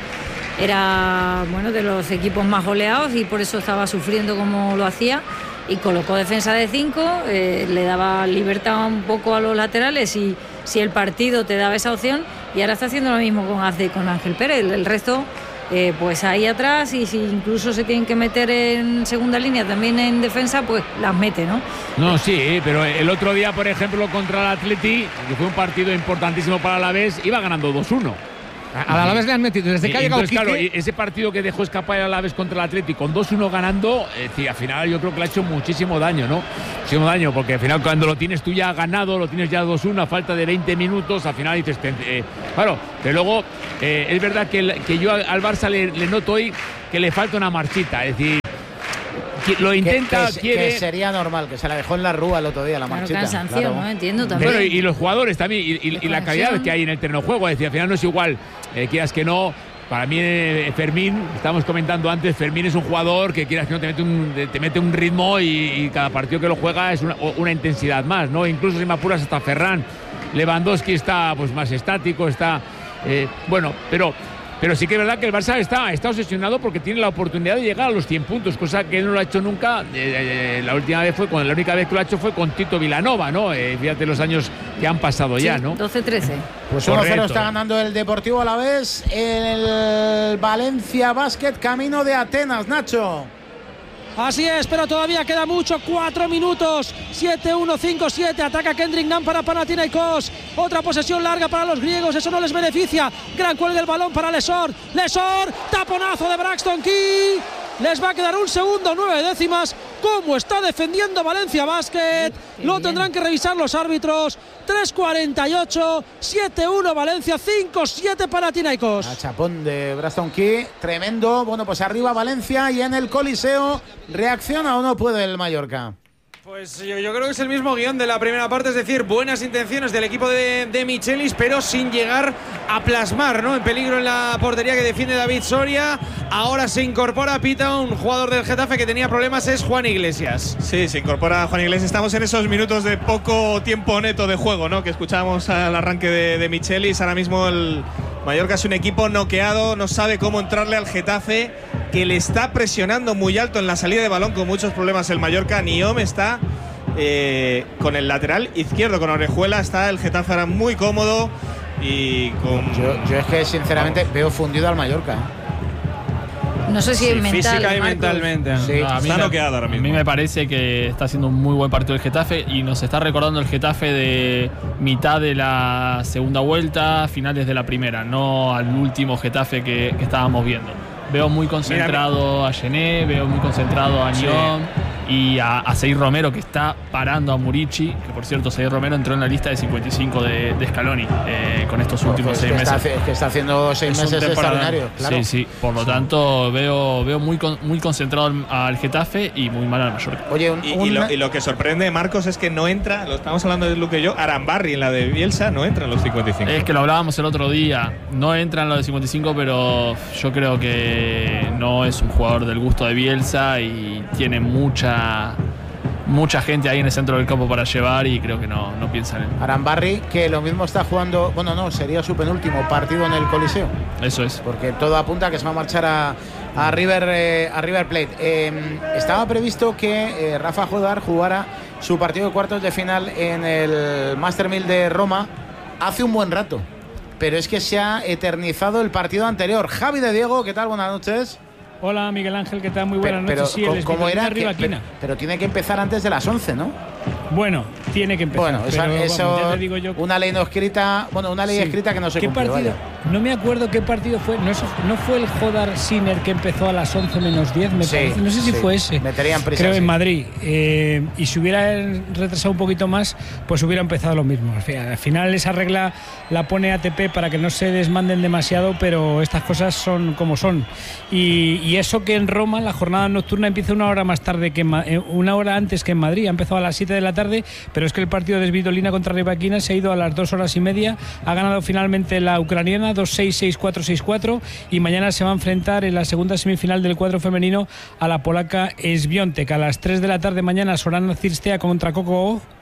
Speaker 2: bueno, de los equipos más goleados, y por eso estaba sufriendo como lo hacía, y colocó defensa de 5, le daba libertad un poco a los laterales, y si el partido te daba esa opción, y ahora está haciendo lo mismo con Azde y con Ángel Pérez. El resto, pues ahí atrás, y si incluso se tienen que meter en segunda línea también en defensa, pues las mete, ¿no?
Speaker 20: No, sí, pero el otro día, por ejemplo, contra el Atleti, que fue un partido importantísimo para el Alavés, iba ganando 2-1.
Speaker 6: Al Alavés le han metido desde que ha llegado Quique.
Speaker 20: Claro, ese partido que dejó escapar el Alavés contra el Atleti con 2-1 ganando, al final yo creo que le ha hecho muchísimo daño, ¿no? Muchísimo daño, porque al final cuando lo tienes tú ya ganado, lo tienes ya 2-1 a falta de 20 minutos, al final dices, claro, pero luego es verdad que yo al Barça le noto hoy que le falta una marchita, es decir, lo intenta, quiere.
Speaker 3: Que sería normal, que se la dejó en la rúa el otro día, la marchita.
Speaker 2: Cansancio, ¿no? Entiendo también.
Speaker 20: Bueno, y los jugadores también, y la calidad que hay en el terreno de juego, es decir, al final no es igual, quieras que no. Para mí, Fermín, estábamos comentando antes, Fermín es un jugador que quieras que no te mete un ritmo y cada partido que lo juega es una intensidad más, ¿no? Incluso si me apuras hasta Ferran. Lewandowski está pues más estático, está bueno, pero sí que es verdad que el Barça está obsesionado porque tiene la oportunidad de llegar a los 100 puntos, cosa que no lo ha hecho nunca. La única vez que lo ha hecho fue con Tito Vilanova, ¿no? Fíjate los años que han pasado ya, ¿no?
Speaker 2: 12-13.
Speaker 3: Pues 1-0 está ganando el Deportivo Alavés, el Valencia Basket, camino de Atenas, Nacho.
Speaker 7: Así es, pero todavía queda mucho, 4 minutos, 7-1, 5-7, ataca Kendrick Nunn para Panathinaikos, otra posesión larga para los griegos, eso no les beneficia, gran cuelgue del balón para Lesor, taponazo de Braxton Key, les va a quedar un segundo, 9 décimas, cómo está defendiendo Valencia Basket, lo tendrán que revisar los árbitros, 3:48, 7-1 Valencia, 5-7 Panathinaikos.
Speaker 3: A chapón de Braxton Key, tremendo. Bueno, pues arriba Valencia y en el Coliseo, ¿reacciona o no puede el Mallorca?
Speaker 4: Pues yo creo que es el mismo guión de la primera parte, es decir, buenas intenciones del equipo de Michelis, pero sin llegar a plasmar, ¿no? En peligro en la portería que defiende David Soria. Ahora se incorpora, pita, un jugador del Getafe que tenía problemas, es Juan Iglesias.
Speaker 5: Sí, se incorpora Juan Iglesias. Estamos en esos minutos de poco tiempo neto de juego, ¿no? Que escuchábamos al arranque de Michelis. Ahora mismo el Mallorca es un equipo noqueado, no sabe cómo entrarle al Getafe, que le está presionando muy alto en la salida de balón, con muchos problemas el Mallorca. Niom está con el lateral izquierdo, con Orejuela, está el Getafe ahora muy cómodo y con...
Speaker 3: Yo es que sinceramente veo fundido al Mallorca.
Speaker 2: No sé si es mental,
Speaker 4: física y mentalmente.
Speaker 3: Sí,
Speaker 5: está noqueado ahora mismo.
Speaker 21: A mí me parece que está haciendo un muy buen partido el Getafe y nos está recordando el Getafe de mitad de la segunda vuelta, finales de la primera, no al último Getafe que estábamos viendo. Veo muy concentrado a Gené, veo muy concentrado a Niom y a Seir Romero, que está parando a Murici, que por cierto Seir Romero entró en la lista de 55 de Scaloni con estos últimos 6 meses.
Speaker 3: Que está haciendo 6 meses extraordinarios, claro.
Speaker 21: Sí, por lo tanto veo muy concentrado al Getafe y muy mal al Mallorca.
Speaker 3: Oye,
Speaker 5: y lo que sorprende, Marcos, es que no entra, lo estamos hablando de Luque y yo, Arambarri en la de Bielsa no entra en los 55.
Speaker 21: Es que lo hablábamos el otro día, no entra en los de 55, pero yo creo que no es un jugador del gusto de Bielsa y tiene mucha gente ahí en el centro del campo para llevar y creo que no piensa en él.
Speaker 3: Arambarri, que lo mismo está jugando, bueno, no, sería su penúltimo partido en el Coliseo.
Speaker 21: Eso es.
Speaker 3: Porque todo apunta a que se va a marchar a River Plate. Estaba previsto que Rafa Jodar jugara su partido de cuartos de final en el Master 1000 de Roma hace un buen rato. Pero es que se ha eternizado el partido anterior. Javi de Diego, ¿qué tal? Buenas noches.
Speaker 1: Hola, Miguel Ángel, ¿qué tal? Muy buenas noches. Sí,
Speaker 3: ¿cómo era? Pero tiene que empezar antes de las 11, ¿no?
Speaker 1: Bueno, tiene que empezar.
Speaker 3: Bueno, eso ya te digo yo. Una ley no escrita, una ley escrita que no se cumple.
Speaker 1: Partido? No me acuerdo qué partido fue. No fue el Jodar Sinner que empezó a las 11 menos 10, me parece. No sé si fue ese.
Speaker 3: Meterían prisa.
Speaker 1: Creo en Madrid. Y si hubiera retrasado un poquito más, pues hubiera empezado lo mismo. Al final esa regla la pone ATP para que no se desmanden demasiado, pero estas cosas son como son. Y eso que en Roma la jornada nocturna empieza una hora más tarde una hora antes que en Madrid. Ha empezado a las 7 de la tarde, pero es que el partido de Svitolina contra Rybakina se ha ido a las 2 horas y media. Ha ganado finalmente la ucraniana 2-6, 6-4, 6-4 y mañana se va a enfrentar en la segunda semifinal del cuadro femenino a la polaca Swiatek. A las 3 de la tarde mañana Sorana Cirstea contra Coco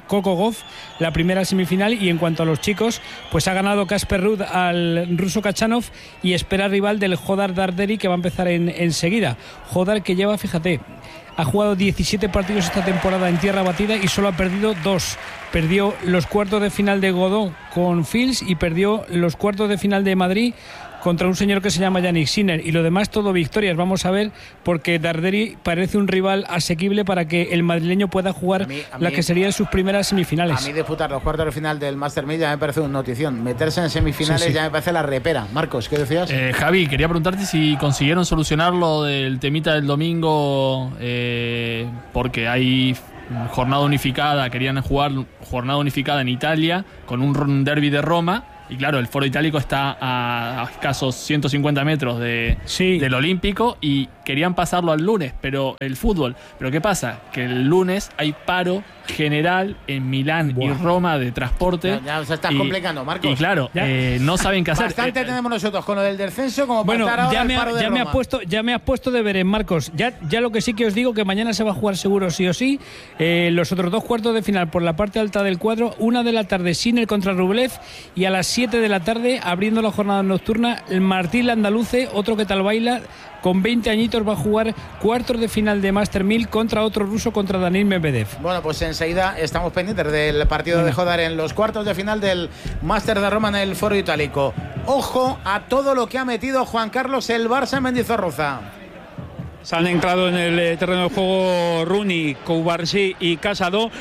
Speaker 1: Coco Gauff, la primera semifinal. Y en cuanto a los chicos, pues ha ganado Casper Ruud al ruso Kachanov y espera rival del Jodar Darderi, que va a empezar enseguida. Jodar, que lleva, fíjate, ha jugado 17 partidos esta temporada en tierra batida y solo ha perdido 2. Perdió los cuartos de final de Godó con Fils y perdió los cuartos de final de Madrid contra un señor que se llama Yannick Sinner, y lo demás todo victorias. Vamos a ver, porque Darderi parece un rival asequible para que el madrileño pueda jugar la que serían sus primeras semifinales.
Speaker 3: A mí disputar los cuartos de final del Master 1000 ya me parece una notición. Meterse en semifinales ya me parece la repera. Marcos, ¿qué decías?
Speaker 21: Javi, quería preguntarte si consiguieron solucionar lo del temita del domingo, porque hay jornada unificada, querían jugar jornada unificada en Italia con un derbi de Roma. Y claro, el Foro Itálico está a escasos 150 metros del Olímpico y querían pasarlo al lunes, pero el fútbol. Pero ¿qué pasa? Que el lunes hay paro general en Milán y Roma de transporte.
Speaker 3: Ya se está complicando, Marcos.
Speaker 21: Y claro, no saben qué hacer.
Speaker 3: Bastante tenemos nosotros con lo del descenso como para estar ahora al paro de Roma.
Speaker 1: Ya me has puesto deberes, Marcos. Ya lo que sí que os digo, que mañana se va a jugar seguro sí o sí. Los otros 2 cuartos de final por la parte alta del cuadro, 1 de la tarde Sinner contra Rublev, y a las 7 de la tarde, abriendo la jornada nocturna, el Martín Landaluce, otro que tal baila, con 20 añitos, va a jugar cuartos de final de Master 1000 contra otro ruso, contra Daniil Medvedev.
Speaker 3: Bueno, pues enseguida estamos pendientes del partido de Jodar en los cuartos de final del Master de Roma en el Foro Itálico. Ojo a todo lo que ha metido Juan Carlos el Barça en Mendizorroza.
Speaker 20: Se han entrado en el terreno de juego Rooney, Cubarsí y Casado.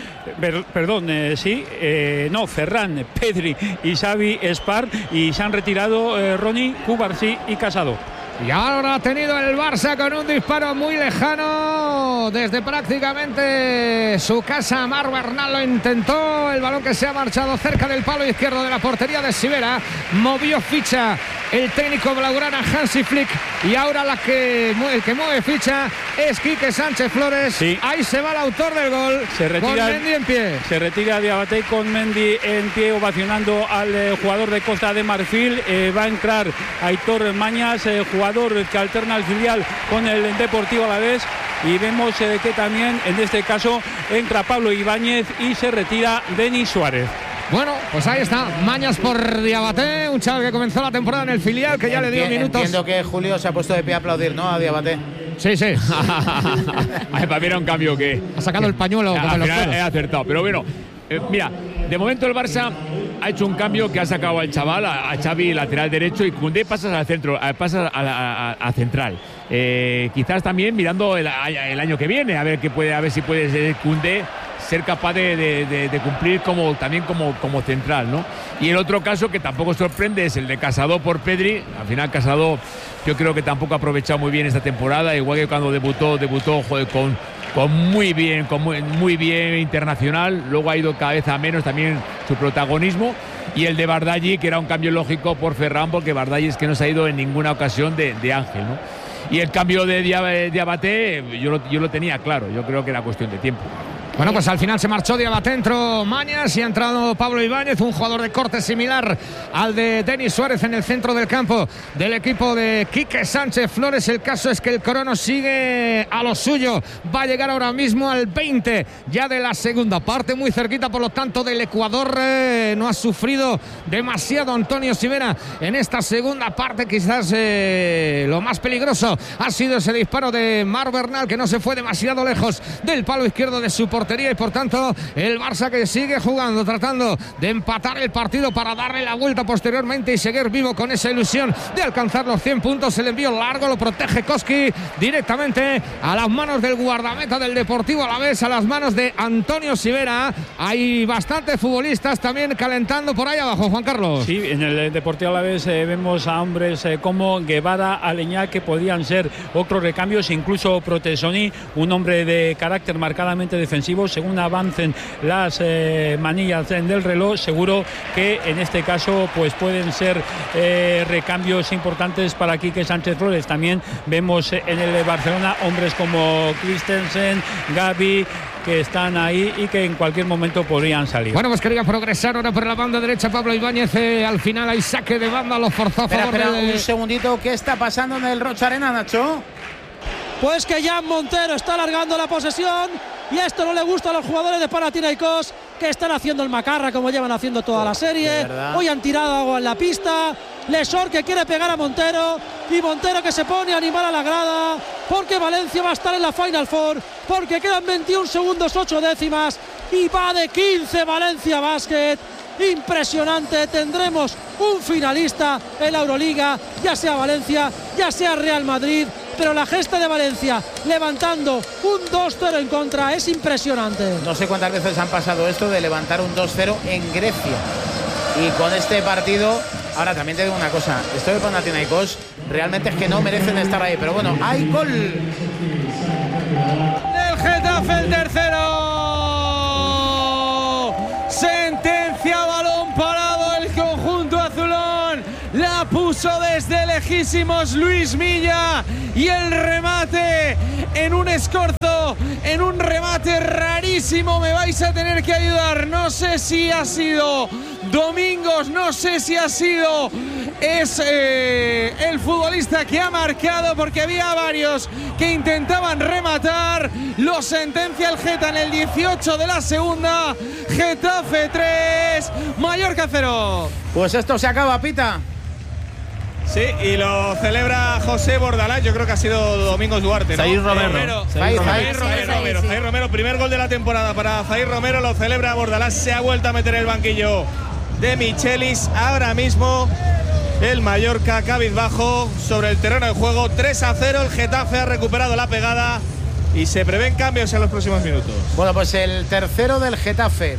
Speaker 20: Ferran, Pedri y Xavi Espar. Y se han retirado Rooney, Cubarsí y Casado.
Speaker 6: Y ahora ha tenido el Barça con un disparo muy lejano desde prácticamente su casa. Marc Bernal lo intentó, el balón que se ha marchado cerca del palo izquierdo de la portería de Sivera. Movió ficha el técnico blaugrana Hansi Flick, y ahora el que mueve ficha es Quique Sánchez Flores. Sí. Ahí se va el autor del gol, con Mendy en pie.
Speaker 20: Se retira Diabaté con Mendy en pie, ovacionando al jugador de Costa de Marfil. Va a entrar Aitor Mañas, jugador que alterna el filial con el Deportivo Alavés, y vemos que también en este caso entra Pablo Ibáñez y se retira Denis Suárez.
Speaker 6: Bueno, pues ahí está, Mañas por Diabaté, un chaval que comenzó la temporada en el filial, que ya le dio minutos.
Speaker 3: Entiendo que Julio se ha puesto de pie a aplaudir, ¿no?, a Diabaté.
Speaker 6: Sí.
Speaker 9: Para mí era un cambio que
Speaker 6: ha sacado el pañuelo.
Speaker 9: Al final he acertado, pero bueno, mira, de momento el Barça ha hecho un cambio que ha sacado al chaval, a Xavi, lateral derecho, y Koundé pasas al centro, pasas a central. Quizás también mirando el año que viene, a ver si puede Koundé ser capaz de cumplir como central, ¿no? Y el otro caso que tampoco sorprende es el de Casado por Pedri. Al final Casado yo creo que tampoco ha aprovechado muy bien esta temporada, igual que cuando debutó muy bien internacional. Luego ha ido cada vez a menos también su protagonismo. Y el de Bardaghi, que era un cambio lógico por Ferran, porque Bardaghi es que no se ha ido en ninguna ocasión de Ángel, ¿no? Y el cambio de Diabaté yo lo tenía claro, yo creo que era cuestión de tiempo.
Speaker 6: Bueno, pues al final se marchó Diabaté, entró Mañas y ha entrado Pablo Ibáñez, un jugador de corte similar al de Denis Suárez en el centro del campo del equipo de Quique Sánchez Flores. El caso es que el crono sigue a lo suyo, va a llegar ahora mismo al 20 ya de la segunda parte, muy cerquita por lo tanto del Ecuador. No ha sufrido demasiado Antonio Sivera en esta segunda parte. Quizás lo más peligroso ha sido ese disparo de Marc Bernal, que no se fue demasiado lejos del palo izquierdo de su portería, y por tanto el Barça que sigue jugando, tratando de empatar el partido para darle la vuelta posteriormente y seguir vivo con esa ilusión de alcanzar los 100 puntos. El envío largo lo protege Koski directamente a las manos del guardameta del Deportivo Alavés, a las manos de Antonio Sivera. Hay bastantes futbolistas también calentando por ahí abajo, Juan Carlos.
Speaker 20: Sí, en el Deportivo Alavés vemos a hombres como Guevara, Aleñá, que podían ser otros recambios, incluso Protesoni, un hombre de carácter marcadamente defensivo. Según avancen las manillas del reloj, seguro que en este caso pues pueden ser recambios importantes para Quique Sánchez Flores. También vemos en el Barcelona hombres como Christensen, Gavi, que están ahí y que en cualquier momento podrían salir.
Speaker 6: Bueno, pues quería progresar ahora por la banda derecha Pablo Ibáñez. Al final hay saque de banda, lo forzó a favor.
Speaker 3: Espera, un segundito, ¿qué está pasando en el Rocha Arena, Nacho?
Speaker 7: Pues que Jan Montero está alargando la posesión. y esto no le gusta a los jugadores de Panathinaikos, que están haciendo el macarra como llevan haciendo toda la serie. Hoy han tirado agua en la pista. Lesor que quiere pegar a Montero, y Montero que se pone a animar a la grada, porque Valencia va a estar en la Final Four, porque quedan 21 segundos 8 décimas y va de 15 Valencia Basket. Impresionante, tendremos un finalista en la Euroliga, ya sea Valencia, ya sea Real Madrid, pero la gesta de Valencia levantando un 2-0 en contra es impresionante.
Speaker 3: No sé cuántas veces han pasado esto de levantar un 2-0 en Grecia, y con este partido. Ahora también te digo una cosa, esto de Panathinaikos realmente es que no merecen estar ahí, pero bueno, hay gol
Speaker 4: del Getafe, el tercero. Sentencia, balón parado, el conjunto azulón la puso desde lejísimos Luis Milla, y el remate en un escorzo, en un remate rarísimo. Me vais a tener que ayudar, no sé si ha sido Domingos, no sé si ha sido el futbolista que ha marcado, porque había varios que intentaban rematar. Lo sentencia el Geta en el 18 de la segunda. Getafe 3, Mallorca 0.
Speaker 3: Pues esto se acaba, Pita.
Speaker 5: Sí, y lo celebra José Bordalás. Yo creo que ha sido Domingos Duarte, ¿no?
Speaker 3: Zair Romero.
Speaker 5: Zair Romero, primer gol de la temporada para Zair Romero, lo celebra Bordalás. Se ha vuelto a meter el banquillo de Michelis. Ahora mismo el Mallorca cabizbajo sobre el terreno de juego. 3-0, el Getafe ha recuperado la pegada y se prevén cambios en los próximos minutos.
Speaker 3: Bueno, pues el tercero del Getafe.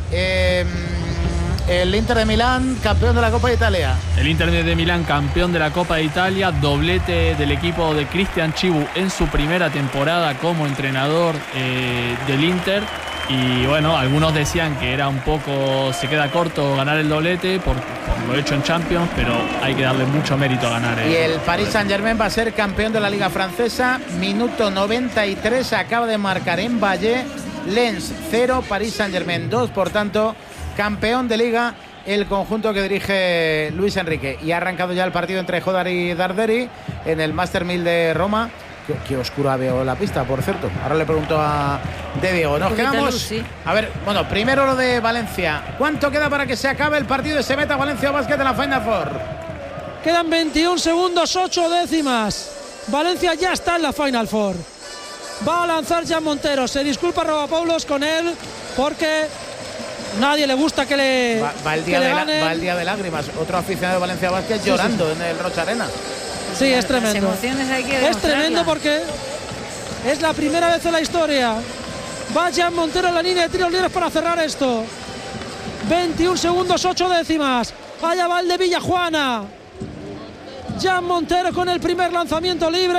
Speaker 3: El Inter de Milán, campeón de la Copa de Italia.
Speaker 21: El Inter de Milán, campeón de la Copa de Italia, doblete del equipo de Cristian Chivu en su primera temporada como entrenador del Inter. Y bueno, algunos decían que era un poco, se queda corto ganar el doblete por lo hecho en Champions, pero hay que darle mucho mérito a ganar.
Speaker 3: Y el Paris Saint-Germain va a ser campeón de la Liga Francesa. Minuto 93, acaba de marcar en Valle. Lens 0, Paris Saint-Germain 2, por tanto, campeón de Liga el conjunto que dirige Luis Enrique. Y ha arrancado ya el partido entre Jodar y Darderi en el Master 1000 de Roma. Qué oscura veo la pista, por cierto. Ahora le pregunto a Diego. Nos quedamos.
Speaker 2: Sí.
Speaker 3: A ver, bueno, primero lo de Valencia. ¿Cuánto queda para que se acabe el partido y se meta Valencia Basket en la Final Four?
Speaker 7: Quedan 21 segundos 8 décimas. Valencia ya está en la Final Four. Va a lanzar Jan Montero. Se disculpa Rovapoulos con él porque nadie le gusta que le
Speaker 3: va el día de lágrimas. Otro aficionado de Valencia Basket llorando en el Rocha Arena.
Speaker 7: Sí, es tremendo.
Speaker 2: Las emociones hay que
Speaker 7: es tremendo porque es la primera vez en la historia. Va Jan Montero en la línea de tiros libres para cerrar esto. 21 segundos 8 décimas. Allá va el de Villajuana. Jan Montero con el primer lanzamiento libre.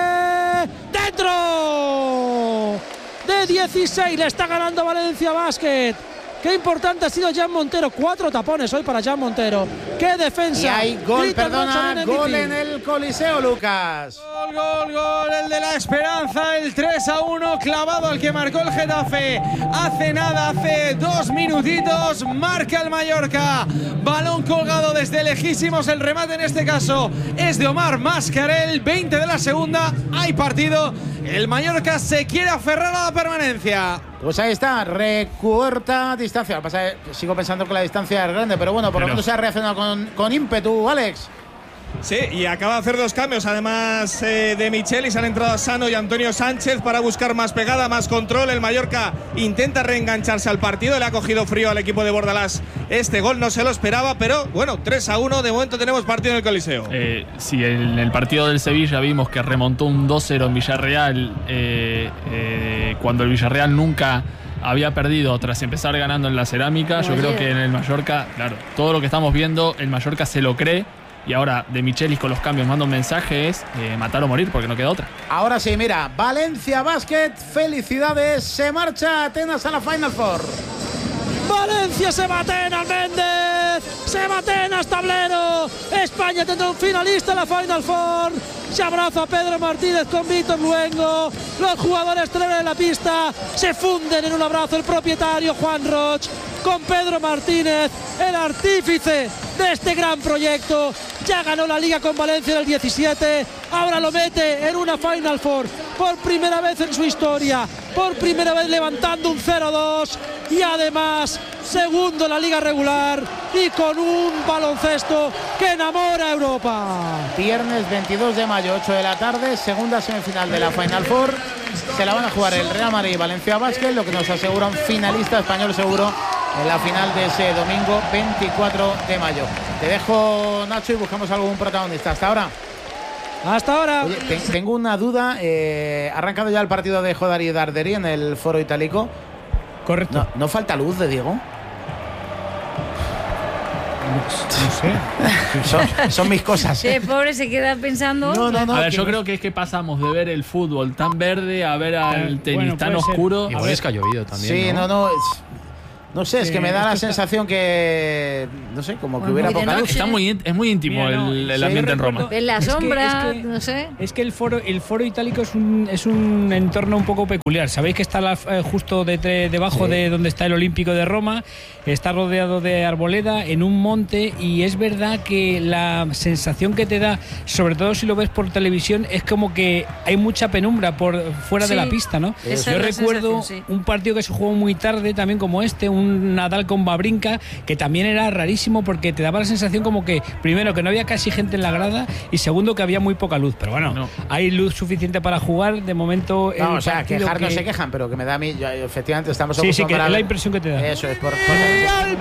Speaker 7: ¡Dentro! De 16 le está ganando Valencia Basket. Qué importante ha sido Jan Montero. 4 tapones hoy para Jan Montero. Qué defensa.
Speaker 3: Y hay gol, gol en el Coliseo, Lucas.
Speaker 4: Gol, el de la esperanza, el 3-1 clavado al que marcó el Getafe. Hace 2 minutitos, marca el Mallorca. Balón colgado desde lejísimos, el remate en este caso es de Omar Mascarell. 20 de la segunda, hay partido. El Mallorca se quiere aferrar a la permanencia.
Speaker 3: Pues ahí está, recorta distancia. Lo que pasa es que sigo pensando que la distancia es grande, pero bueno, por lo menos se ha reaccionado con ímpetu, Alex.
Speaker 5: Sí, y acaba de hacer 2 cambios, además de Michelis. Han entrado Sano y Antonio Sánchez para buscar más pegada, más control. El Mallorca intenta reengancharse al partido. Le ha cogido frío al equipo de Bordalás. Este gol no se lo esperaba, pero bueno, 3-1. De momento tenemos partido en el Coliseo.
Speaker 21: Sí, en el partido del Sevilla vimos que remontó un 2-0 en Villarreal, cuando el Villarreal nunca había perdido tras empezar ganando en la Cerámica. Yo creo que en el Mallorca, claro, todo lo que estamos viendo, el Mallorca se lo cree. Y ahora de Michelis con los cambios manda un mensaje, es matar o morir, porque no queda otra.
Speaker 3: Ahora sí, mira, Valencia Basket, felicidades, se marcha Atenas a la Final Four.
Speaker 7: Valencia se va a Atenas, Méndez, se va a Atenas, tablero. España tendrá un finalista en la Final Four. Se abraza a Pedro Martínez con Víctor Luengo. Los jugadores celebran en la pista, se funden en un abrazo el propietario Juan Roch con Pedro Martínez, el artífice de este gran proyecto. Ya ganó la Liga con Valencia en el 17. Ahora lo mete en una Final Four. Por primera vez en su historia. Por primera vez levantando un 0-2. Y además, segundo en la Liga regular. Y con un baloncesto que enamora a Europa.
Speaker 3: Viernes 22 de mayo, 8 de la tarde. Segunda semifinal de la Final Four. Se la van a jugar el Real Madrid y Valencia Basket, lo que nos asegura un finalista español seguro en la final de ese domingo 24 de mayo. Te dejo, Nacho, y buscamos algún protagonista. Hasta ahora.
Speaker 7: Hasta ahora.
Speaker 3: Oye, tengo una duda. ¿Ha arrancado ya el partido de Jodar y Darderi en el Foro Itálico?
Speaker 1: Correcto.
Speaker 3: ¿No falta luz de Diego?
Speaker 1: No sé.
Speaker 3: Son mis cosas.
Speaker 2: Sí, pobre se queda pensando.
Speaker 21: A ver, yo creo que es que pasamos de ver el fútbol tan verde a ver al tenis tan oscuro.
Speaker 10: Igual es que ha llovido también.
Speaker 3: Sí, no sé, es que me da la sensación que, no sé, como que hubiera poca luz.
Speaker 21: Es muy íntimo el ambiente en Roma.
Speaker 2: En la sombra, no sé.
Speaker 1: Es que el foro itálico es un entorno un poco peculiar. Sabéis que está justo debajo de donde está el Olímpico de Roma, está rodeado de arboleda en un monte, y es verdad que la sensación que te da, sobre todo si lo ves por televisión, es como que hay mucha penumbra por fuera de la pista, ¿no? Yo recuerdo un partido que se jugó muy tarde también como este, un Nadal con Wawrinka, que también era rarísimo porque te daba la sensación como que, primero, que no había casi gente en la grada, y segundo, que había muy poca luz. Pero bueno, hay luz suficiente para jugar. De momento,
Speaker 3: no, o sea, quejar no se quejan, pero que me da a mí, efectivamente, estamos
Speaker 1: acostumbrados. Sí, que es la impresión que te da.
Speaker 3: Eso es por...
Speaker 6: ¡Al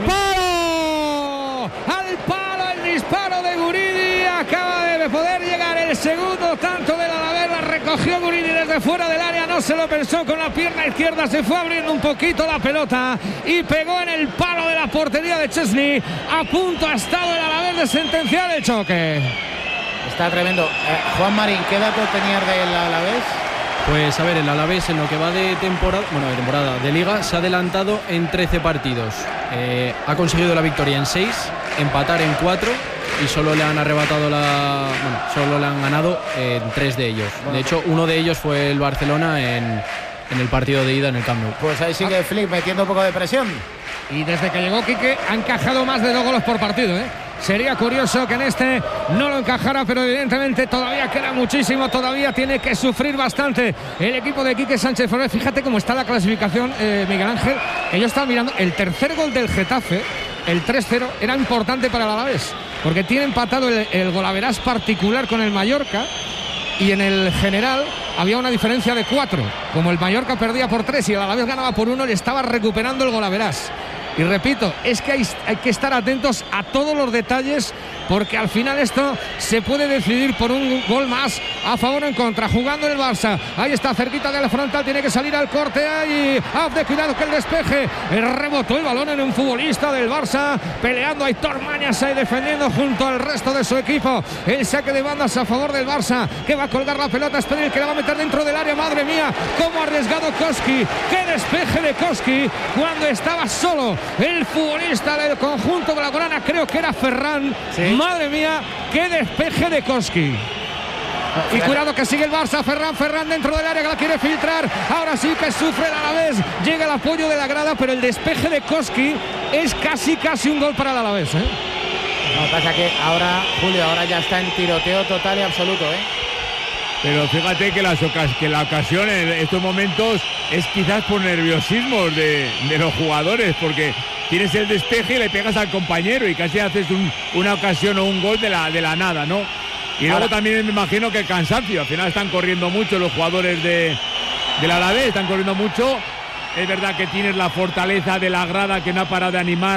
Speaker 6: palo! ¡Al palo el disparo de Guridi! Acaba de poder llegar el segundo tanto del Alavés. La recogió Guridi desde fuera del área, no se lo pensó, con la pierna izquierda se fue abriendo un poquito la pelota y pegó en el palo de la portería de Chesney. A punto ha estado el Alavés de sentenciar el choque.
Speaker 3: Está tremendo. Juan Marín, ¿qué datos tenías del Alavés?
Speaker 10: Pues a ver, el Alavés en lo que va de temporada, de liga, se ha adelantado en 13 partidos. Ha conseguido la victoria en 6, empatar en 4 y solo le han arrebatado solo le han ganado en 3 de ellos. De hecho, uno de ellos fue el Barcelona en el partido de ida en el Camp Nou.
Speaker 3: Pues ahí sigue Flick metiendo un poco de presión.
Speaker 6: Y desde que llegó Quique ha encajado más de 2 goles por partido, ¿eh? Sería curioso que en este no lo encajara, pero evidentemente todavía queda muchísimo, todavía tiene que sufrir bastante el equipo de Quique Sánchez Flores. Fíjate cómo está la clasificación, Miguel Ángel, que yo estaba mirando el tercer gol del Getafe, el 3-0, era importante para el Alavés, porque tiene empatado el golaveras particular con el Mallorca, y en el general había una diferencia de 4. Como el Mallorca perdía por 3 y el Alavés ganaba por 1, le estaba recuperando el golaveras. Y repito, es que hay que estar atentos a todos los detalles, porque al final esto se puede decidir por un gol más a favor o en contra. Jugando el Barça, ahí está cerquita de la frontal, tiene que salir al corte, ahí de cuidado que el despeje, rebotó el balón en un futbolista del Barça, peleando Aitor Mañas ahí defendiendo junto al resto de su equipo. El saque de bandas a favor del Barça, que va a colgar la pelota, es Pedri, que la va a meter dentro del área. Madre mía, cómo ha arriesgado Koski, qué despeje de Koski cuando estaba solo el futbolista del conjunto blaugrana, creo que era Ferran. Sí. Madre mía, qué despeje de Koski. Y cuidado que sigue el Barça, Ferran dentro del área, que la quiere filtrar. Ahora sí que sufre el Alavés, llega el apoyo de la grada, pero el despeje de Koski es casi un gol para el Alavés, ¿eh?
Speaker 3: Lo que pasa que ahora, Julio, ya está en tiroteo total y absoluto, ¿eh?
Speaker 9: Pero fíjate que la ocasión en estos momentos es quizás por nerviosismo de los jugadores, porque tienes el despeje y le pegas al compañero y casi haces una ocasión o un gol de la nada, ¿no? Y luego también me imagino que el cansancio, al final están corriendo mucho los jugadores del Alavés, están corriendo mucho. Es verdad que tienes la fortaleza de la grada, que no ha parado de animar,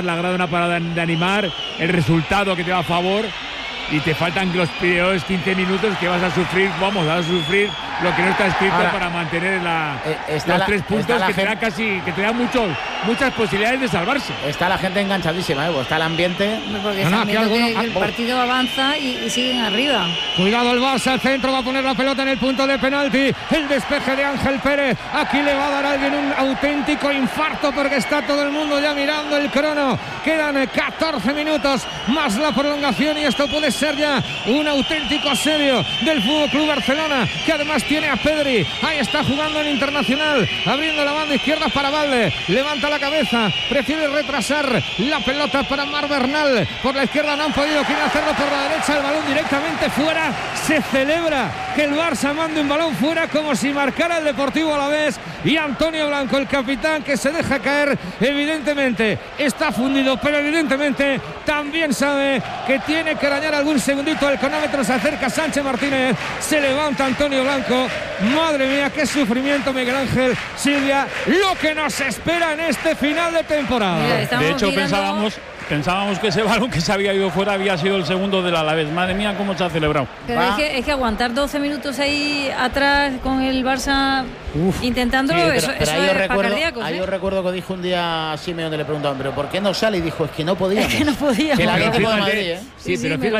Speaker 9: el resultado que te va a favor, y te faltan los primeros 15 minutos que vas a sufrir, lo que no está escrito. Ahora, para mantener los 3 puntos que te dan muchas posibilidades de salvarse.
Speaker 3: Está la gente enganchadísima, está el ambiente.
Speaker 2: Porque el partido avanza y siguen arriba.
Speaker 6: Cuidado el Barça, el centro, va a poner la pelota en el punto de penalti, el despeje de Ángel Pérez, aquí le va a dar a alguien un auténtico infarto, porque está todo el mundo ya mirando el crono. Quedan 14 minutos más la prolongación, y esto puede ser ya un auténtico asedio del FC Barcelona, que además tiene a Pedri. Ahí está jugando en Internacional, abriendo la banda izquierda para Valde. Levanta la cabeza, prefiere retrasar la pelota para Mar Bernal. Por la izquierda no han podido, quieren hacerlo por la derecha. El balón directamente fuera. Se celebra que el Barça mande un balón fuera como si marcara el Deportivo Alavés. Y Antonio Blanco, el capitán, que se deja caer, evidentemente está fundido, pero evidentemente también sabe que tiene que arañar algún segundito. El cronómetro se acerca Sánchez Martínez, se levanta Antonio Blanco. Madre mía, qué sufrimiento, Miguel Ángel, Silvia, lo que nos espera en este final de temporada.
Speaker 20: Mira, de hecho pensábamos que ese balón que se había ido fuera había sido el segundo del Alavés. Madre mía, cómo se ha celebrado.
Speaker 2: Pero es que aguantar 12 minutos ahí atrás con el Barça intentándolo,
Speaker 3: sí,
Speaker 2: eso es para cardíacos.
Speaker 3: Ahí yo recuerdo que dijo un día a Simeone, le preguntaban, ¿pero por qué no sale? Y dijo, es que no podíamos.
Speaker 2: Es que no podíamos.
Speaker 3: Que la
Speaker 9: Pero
Speaker 3: Atlético de
Speaker 9: fíjate,
Speaker 3: Madrid, ¿eh?
Speaker 9: sí,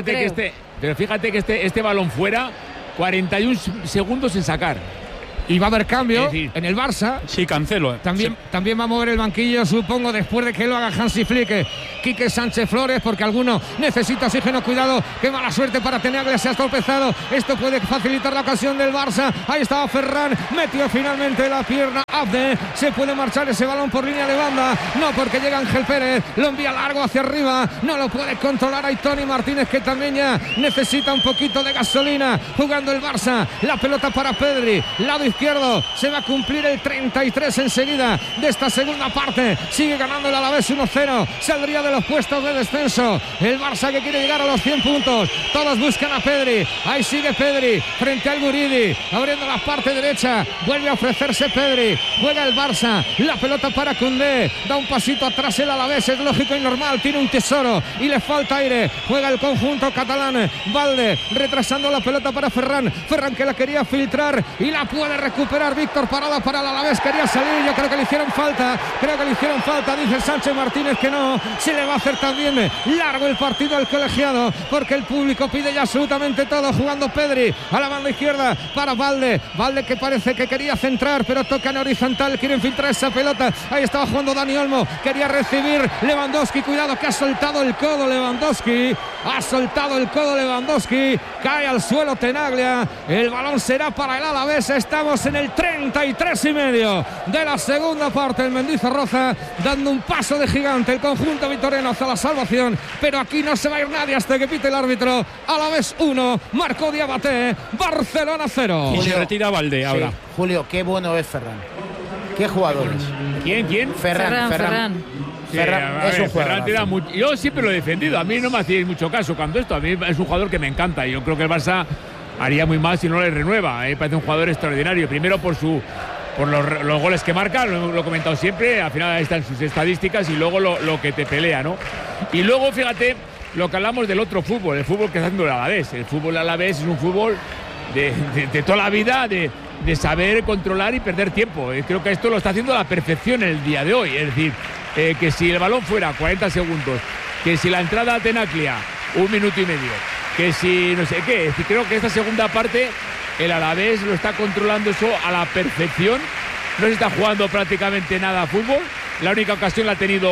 Speaker 9: pero fíjate que este balón fuera, 41 segundos sin sacar.
Speaker 6: Y va a haber cambio en el Barça.
Speaker 20: Sí, Cancelo.
Speaker 6: También va a mover el banquillo, supongo, después de que lo haga Hansi Flick. Quique Sánchez Flores, porque alguno necesita oxígeno. Cuidado, qué mala suerte para Tenaglia, se ha estropezado. Esto puede facilitar la ocasión del Barça. Ahí estaba Ferran, metió finalmente la pierna. Abde, se puede marchar ese balón por línea de banda. No, porque llega Ángel Pérez, lo envía largo hacia arriba. No lo puede controlar ahí Tony Martínez, que también ya necesita un poquito de gasolina. Jugando el Barça, la pelota para Pedri, lado izquierdo, se va a cumplir el 33 enseguida de esta segunda parte. Sigue ganando el Alavés 1-0, saldría de los puestos de descenso el Barça, que quiere llegar a los 100 puntos. Todos buscan a Pedri, ahí sigue Pedri frente al Guridi, abriendo la parte derecha, vuelve a ofrecerse Pedri, juega el Barça, la pelota para Koundé, da un pasito atrás el Alavés, es lógico y normal, tiene un tesoro y le falta aire, juega el conjunto catalán. Valde retrasando la pelota para Ferran, que la quería filtrar y la puede recuperar Víctor Parada para el Alavés, quería salir, yo creo que le hicieron falta, dice Sánchez Martínez que no, se le va a hacer también largo el partido al colegiado, porque el público pide ya absolutamente todo. Jugando Pedri a la banda izquierda para Valde, que parece que quería centrar, pero toca en horizontal, quieren filtrar esa pelota, ahí estaba jugando Dani Olmo, quería recibir Lewandowski, cuidado que ha soltado el codo Lewandowski, cae al suelo Tenaglia, el balón será para el Alavés. Estamos en el 33,5 de la segunda parte. El Mendizorroza dando un paso de gigante, el conjunto vitoriano hacia la salvación, pero aquí no se va a ir nadie hasta que pite el árbitro. Alavés 1, marcó Diabaté, Barcelona 0.
Speaker 20: Y se retira Valde ahora.
Speaker 3: Sí, Julio, qué bueno es Ferran. ¿Qué jugadores?
Speaker 9: ¿Quién?
Speaker 3: Ferran.
Speaker 9: Sí,
Speaker 3: es un jugador.
Speaker 9: Yo siempre lo he defendido. A mí no me hacéis mucho caso cuando esto. A mí es un jugador que me encanta. Yo creo que el Barça haría muy mal si no le renueva. Parece un jugador extraordinario. Primero por los goles que marca, lo he comentado siempre. Al final ahí están sus estadísticas y luego lo que te pelea, ¿no? Y luego, fíjate, lo que hablamos del otro fútbol, el fútbol que está haciendo el Alavés. El fútbol Alavés es un fútbol de toda la vida, de saber controlar y perder tiempo. Creo que esto lo está haciendo a la perfección el día de hoy. Es decir, que si el balón fuera 40 segundos, que si la entrada a Tenaglia 1 minuto y medio, que si no sé qué. Es decir, creo que esta segunda parte el Alavés lo está controlando eso a la perfección. No se está jugando prácticamente nada a fútbol. La única ocasión la ha tenido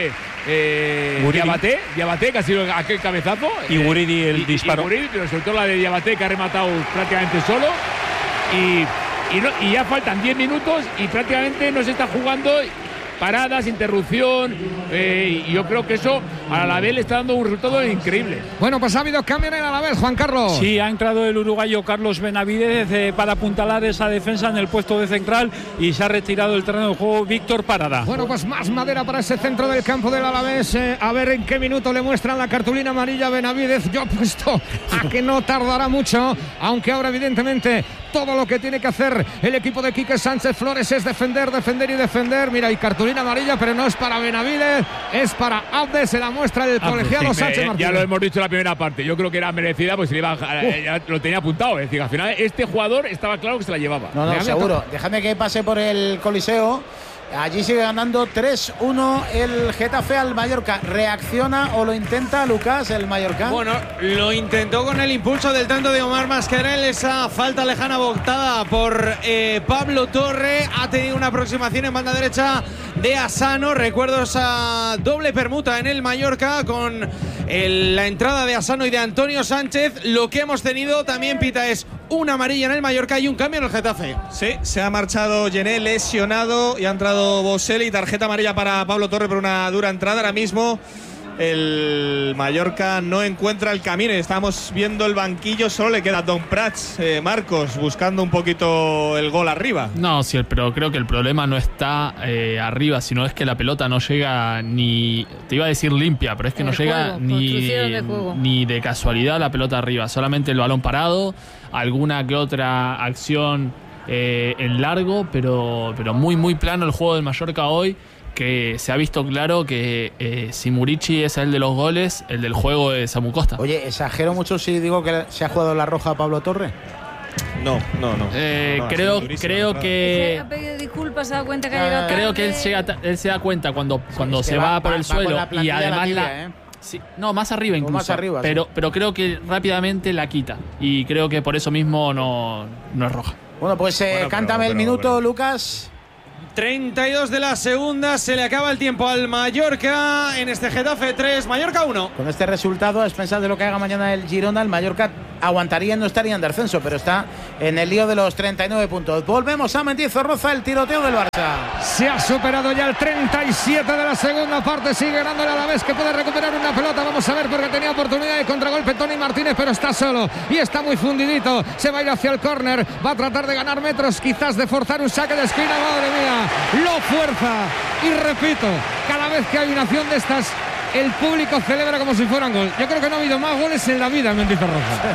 Speaker 9: Diabaté, que ha sido aquel cabezazo.
Speaker 20: Y Guridi el disparo.
Speaker 9: Pero sobre todo la de Diabaté, que ha rematado prácticamente solo. Y ya faltan 10 minutos y prácticamente no se está jugando. Paradas, interrupción, y yo creo que eso al Alavés le está dando un resultado increíble.
Speaker 6: Bueno, pues ha habido cambio en el Alavés, Juan Carlos.
Speaker 20: Sí, ha entrado el uruguayo Carlos Benavidez para apuntalar esa defensa en el puesto de central y se ha retirado del terreno de juego Víctor Parada.
Speaker 6: Bueno, pues más madera para ese centro del campo del Alavés. A ver en qué minuto le muestran la cartulina amarilla a Benavidez. Yo apuesto a que no tardará mucho, aunque ahora evidentemente todo lo que tiene que hacer el equipo de Quique Sánchez Flores es defender y defender. Mira, y cartulina amarilla, pero no es para Benavidez, es para Abde, se la muestra el colegiado Sánchez Martínez.
Speaker 9: Ya lo hemos dicho en la primera parte, yo creo que era merecida, pues ya lo tenía apuntado, es decir, al final este jugador estaba claro que se la llevaba.
Speaker 3: No, seguro. Déjame que pase por el Coliseo. Allí sigue ganando 3-1 el Getafe al Mallorca. ¿Reacciona o lo intenta Lucas, el Mallorca?
Speaker 8: Bueno, lo intentó con el impulso del tanto de Omar Mascarell. Esa falta lejana botada por Pablo Torre. Ha tenido una aproximación en banda derecha de Asano. Recuerdo esa doble permuta en el Mallorca con la entrada de Asano y de Antonio Sánchez. Lo que hemos tenido también, Pita, es
Speaker 4: una amarilla en el Mallorca y un cambio en el Getafe.
Speaker 5: Sí, se ha marchado Gené lesionado y ha entrado Boselli. Tarjeta amarilla para Pablo Torre por una dura entrada. Ahora mismo el Mallorca no encuentra el camino. Estamos viendo el banquillo, solo le queda Don Prats, Marcos, buscando un poquito el gol arriba.
Speaker 21: No, sí, pero creo que el problema no está arriba, sino es que la pelota no llega ni, te iba a decir limpia, pero es que no llega ni de casualidad la pelota arriba, solamente el balón parado, alguna que otra acción en largo, pero muy plano el juego del Mallorca hoy, que se ha visto claro que si Murici es el de los goles, el del juego es Samu Costa.
Speaker 3: Oye, ¿exagero mucho si digo que se ha jugado la roja a Pablo Torre?
Speaker 5: No.
Speaker 21: Creo que
Speaker 2: ha pedido disculpas, se ha dado cuenta que ha llegado tarde.
Speaker 21: creo que él se da cuenta cuando se va por el suelo y además más arriba incluso.
Speaker 3: Más arriba,
Speaker 21: pero creo que rápidamente la quita y creo que por eso mismo no es roja.
Speaker 3: Bueno, pues cántame el minuto, Lucas.
Speaker 4: 32 de la segunda, se le acaba el tiempo al Mallorca en este Getafe 3, Mallorca 1.
Speaker 3: Con este resultado, a expensas de lo que haga mañana el Girona, el Mallorca aguantaría y no estaría en descenso, pero está en el lío de los 39 puntos. Volvemos a Mendizorroza, el tiroteo del Barça.
Speaker 6: Se ha superado ya el 37 de la segunda parte, sigue ganando el Alavés, que puede recuperar una pelota, vamos a ver, porque tenía oportunidad de contragolpe Tony Martínez, pero está solo y está muy fundidito, se va a ir hacia el córner, va a tratar de ganar metros, quizás de forzar un saque de esquina, madre mía, lo fuerza, y repito, cada vez que hay una acción de estas, el público celebra como si fueran gol. Yo creo que no ha habido más goles en la vida en Mendizorroza.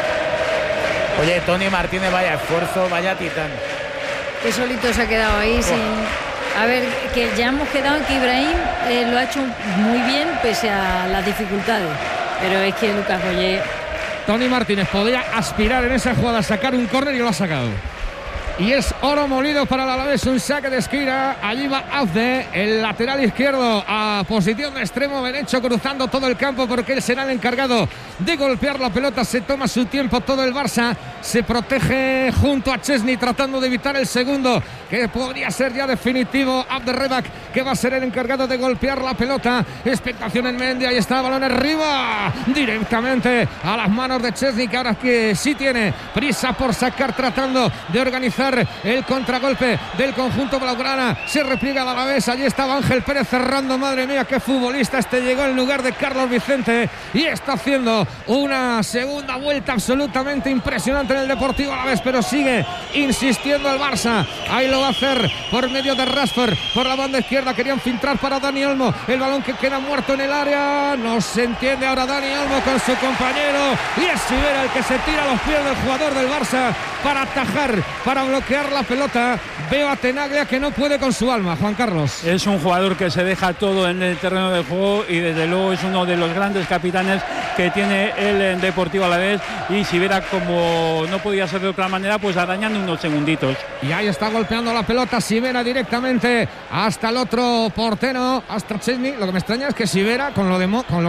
Speaker 3: Oye, Tony Martínez, vaya esfuerzo, vaya titán.
Speaker 2: Que solito se ha quedado ahí sin... A ver, que ya hemos quedado en que Ibrahim lo ha hecho muy bien pese a las dificultades. Pero es que Lucas Boyer...
Speaker 6: Tony Martínez podía aspirar en esa jugada a sacar un córner y lo ha sacado. Y es oro molido para el Alavés, un saque de esquina. Allí va Azde, el lateral izquierdo, a posición de extremo derecho, cruzando todo el campo, porque él será el encargado de golpear la pelota. Se toma su tiempo todo el Barça, se protege junto a Chesney, tratando de evitar el segundo, que podría ser ya definitivo. Abderrebak, que va a ser el encargado de golpear la pelota. Expectación en Mendy, ahí está, balón arriba, directamente a las manos de Chesney, que ahora que sí tiene prisa por sacar, tratando de organizar el contragolpe del conjunto blaugrana. Se repliega a la vez, allí estaba Ángel Pérez cerrando, madre mía, qué futbolista este, llegó en lugar de Carlos Vicente y está haciendo una segunda vuelta absolutamente impresionante en el Deportivo Alavés, pero sigue insistiendo el Barça. Ahí lo va a hacer por medio de Rashford, por la banda izquierda, querían filtrar para Dani Olmo, el balón que queda muerto en el área, no se entiende ahora Dani Olmo con su compañero, y es Sivera el que se tira a los pies del jugador del Barça para atajar, para bloquear la pelota. Veo a Tenaglia que no puede con su alma, Juan Carlos.
Speaker 20: Es un jugador que se deja todo en el terreno de juego y desde luego es uno de los grandes capitanes que tiene el Deportivo Alavés, y si viera como no podía ser de otra manera, pues arañando unos segunditos.
Speaker 6: Y ahí está golpeando la pelota Sivera directamente hasta el otro portero, hasta Chesney. Lo que me extraña es que Sivera, con lo de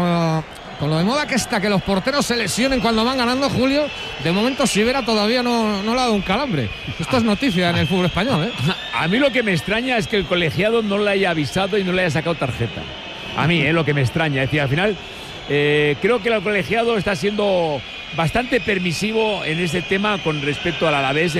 Speaker 6: moda que está, que los porteros se lesionen cuando van ganando, Julio, de momento Sivera todavía no le ha dado un calambre. Esto es noticia en el fútbol español, ¿eh?
Speaker 9: A mí lo que me extraña es que el colegiado no le haya avisado y no le haya sacado tarjeta. A mí es lo que me extraña. Es decir, al final creo que el colegiado está siendo bastante permisivo en ese tema con respecto al Alavés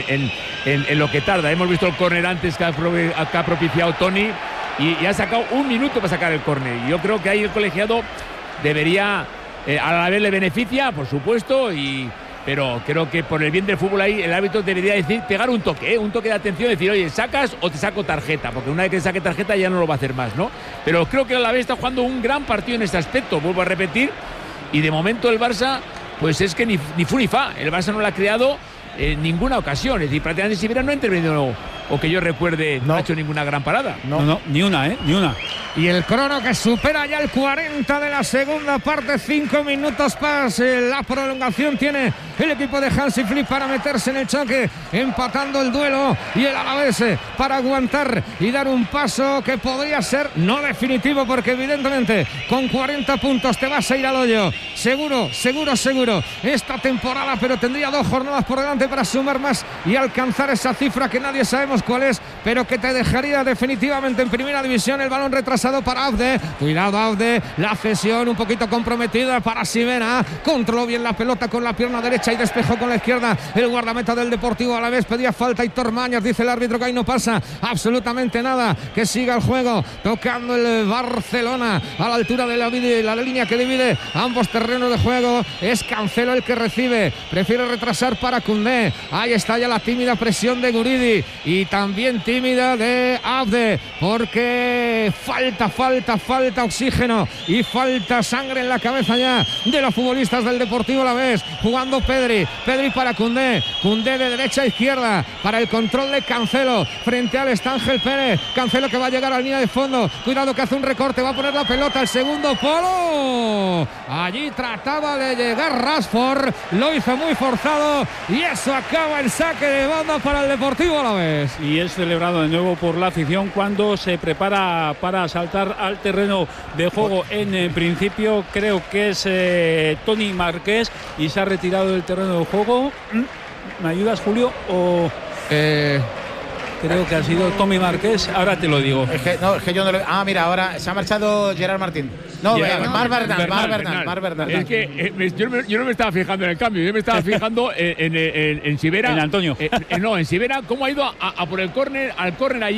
Speaker 9: en lo que tarda. Hemos visto el córner antes que ha propiciado Tony y ha sacado un minuto para sacar el córner. Yo creo que ahí el colegiado debería, a la vez le beneficia, por supuesto, pero creo que por el bien del fútbol ahí el árbitro debería decir, pegar un toque de atención, decir, oye, ¿sacas o te saco tarjeta? Porque una vez que saque tarjeta ya no lo va a hacer más, ¿no? Pero creo que el Alavés está jugando un gran partido en este aspecto, vuelvo a repetir, y de momento el Barça, pues es que ni fu ni fa, el Barça no lo ha creado en ninguna ocasión, es decir, prácticamente Sivera no ha intervenido, o que yo recuerde, no ha hecho ninguna gran parada.
Speaker 20: No, ni una.
Speaker 6: Y el crono que supera ya el 40 de la segunda parte, 5 minutos más. La prolongación tiene el equipo de Hansi Flick para meterse en el choque, empatando el duelo, y el Alavés para aguantar y dar un paso que podría ser no definitivo, porque evidentemente con 40 puntos te vas a ir al hoyo. Seguro esta temporada, pero tendría 2 jornadas por delante para sumar más y alcanzar esa cifra que nadie sabemos cuál es, pero que te dejaría definitivamente en primera división. El balón retrasado retrasado para Abde. Cuidado Abde, la cesión un poquito comprometida para Ximena. Controló bien la pelota con la pierna derecha y despejó con la izquierda. El guardameta del Deportivo Alavés pedía falta Aitor Mañas, dice el árbitro que ahí no pasa absolutamente nada, que siga el juego, tocando el Barcelona a la altura de la línea que divide ambos terrenos de juego. Es Cancelo el que recibe, prefiere retrasar para Koundé. Ahí está ya la tímida presión de Guridi y también tímida de Abde, porque falta oxígeno y falta sangre en la cabeza ya de los futbolistas del Deportivo Alavés. Jugando Pedri para Koundé de derecha a izquierda para el control de Cancelo frente al Ángel Pérez. Cancelo que va a llegar a la línea de fondo, cuidado que hace un recorte, va a poner la pelota al segundo polo. Allí trataba de llegar Rashford, lo hizo muy forzado y eso acaba el saque de banda para el Deportivo Alavés.
Speaker 20: Y es celebrado de nuevo por la afición cuando se prepara para saltar al terreno de juego. En principio creo que es Toni Marqués y se ha retirado del terreno de juego. ¿Me ayudas, Julio? Creo que ha sido Tommy Marqués, ahora te lo digo.
Speaker 3: Es que yo no lo... Ah, mira, ahora se ha marchado Gerard Martín. No, Marc Bernal.
Speaker 9: Es que yo no me estaba fijando en el cambio, yo me estaba fijando en Sivera.
Speaker 20: En Antonio.
Speaker 9: No, en Sivera, cómo ha ido a por el córner, al córner allí.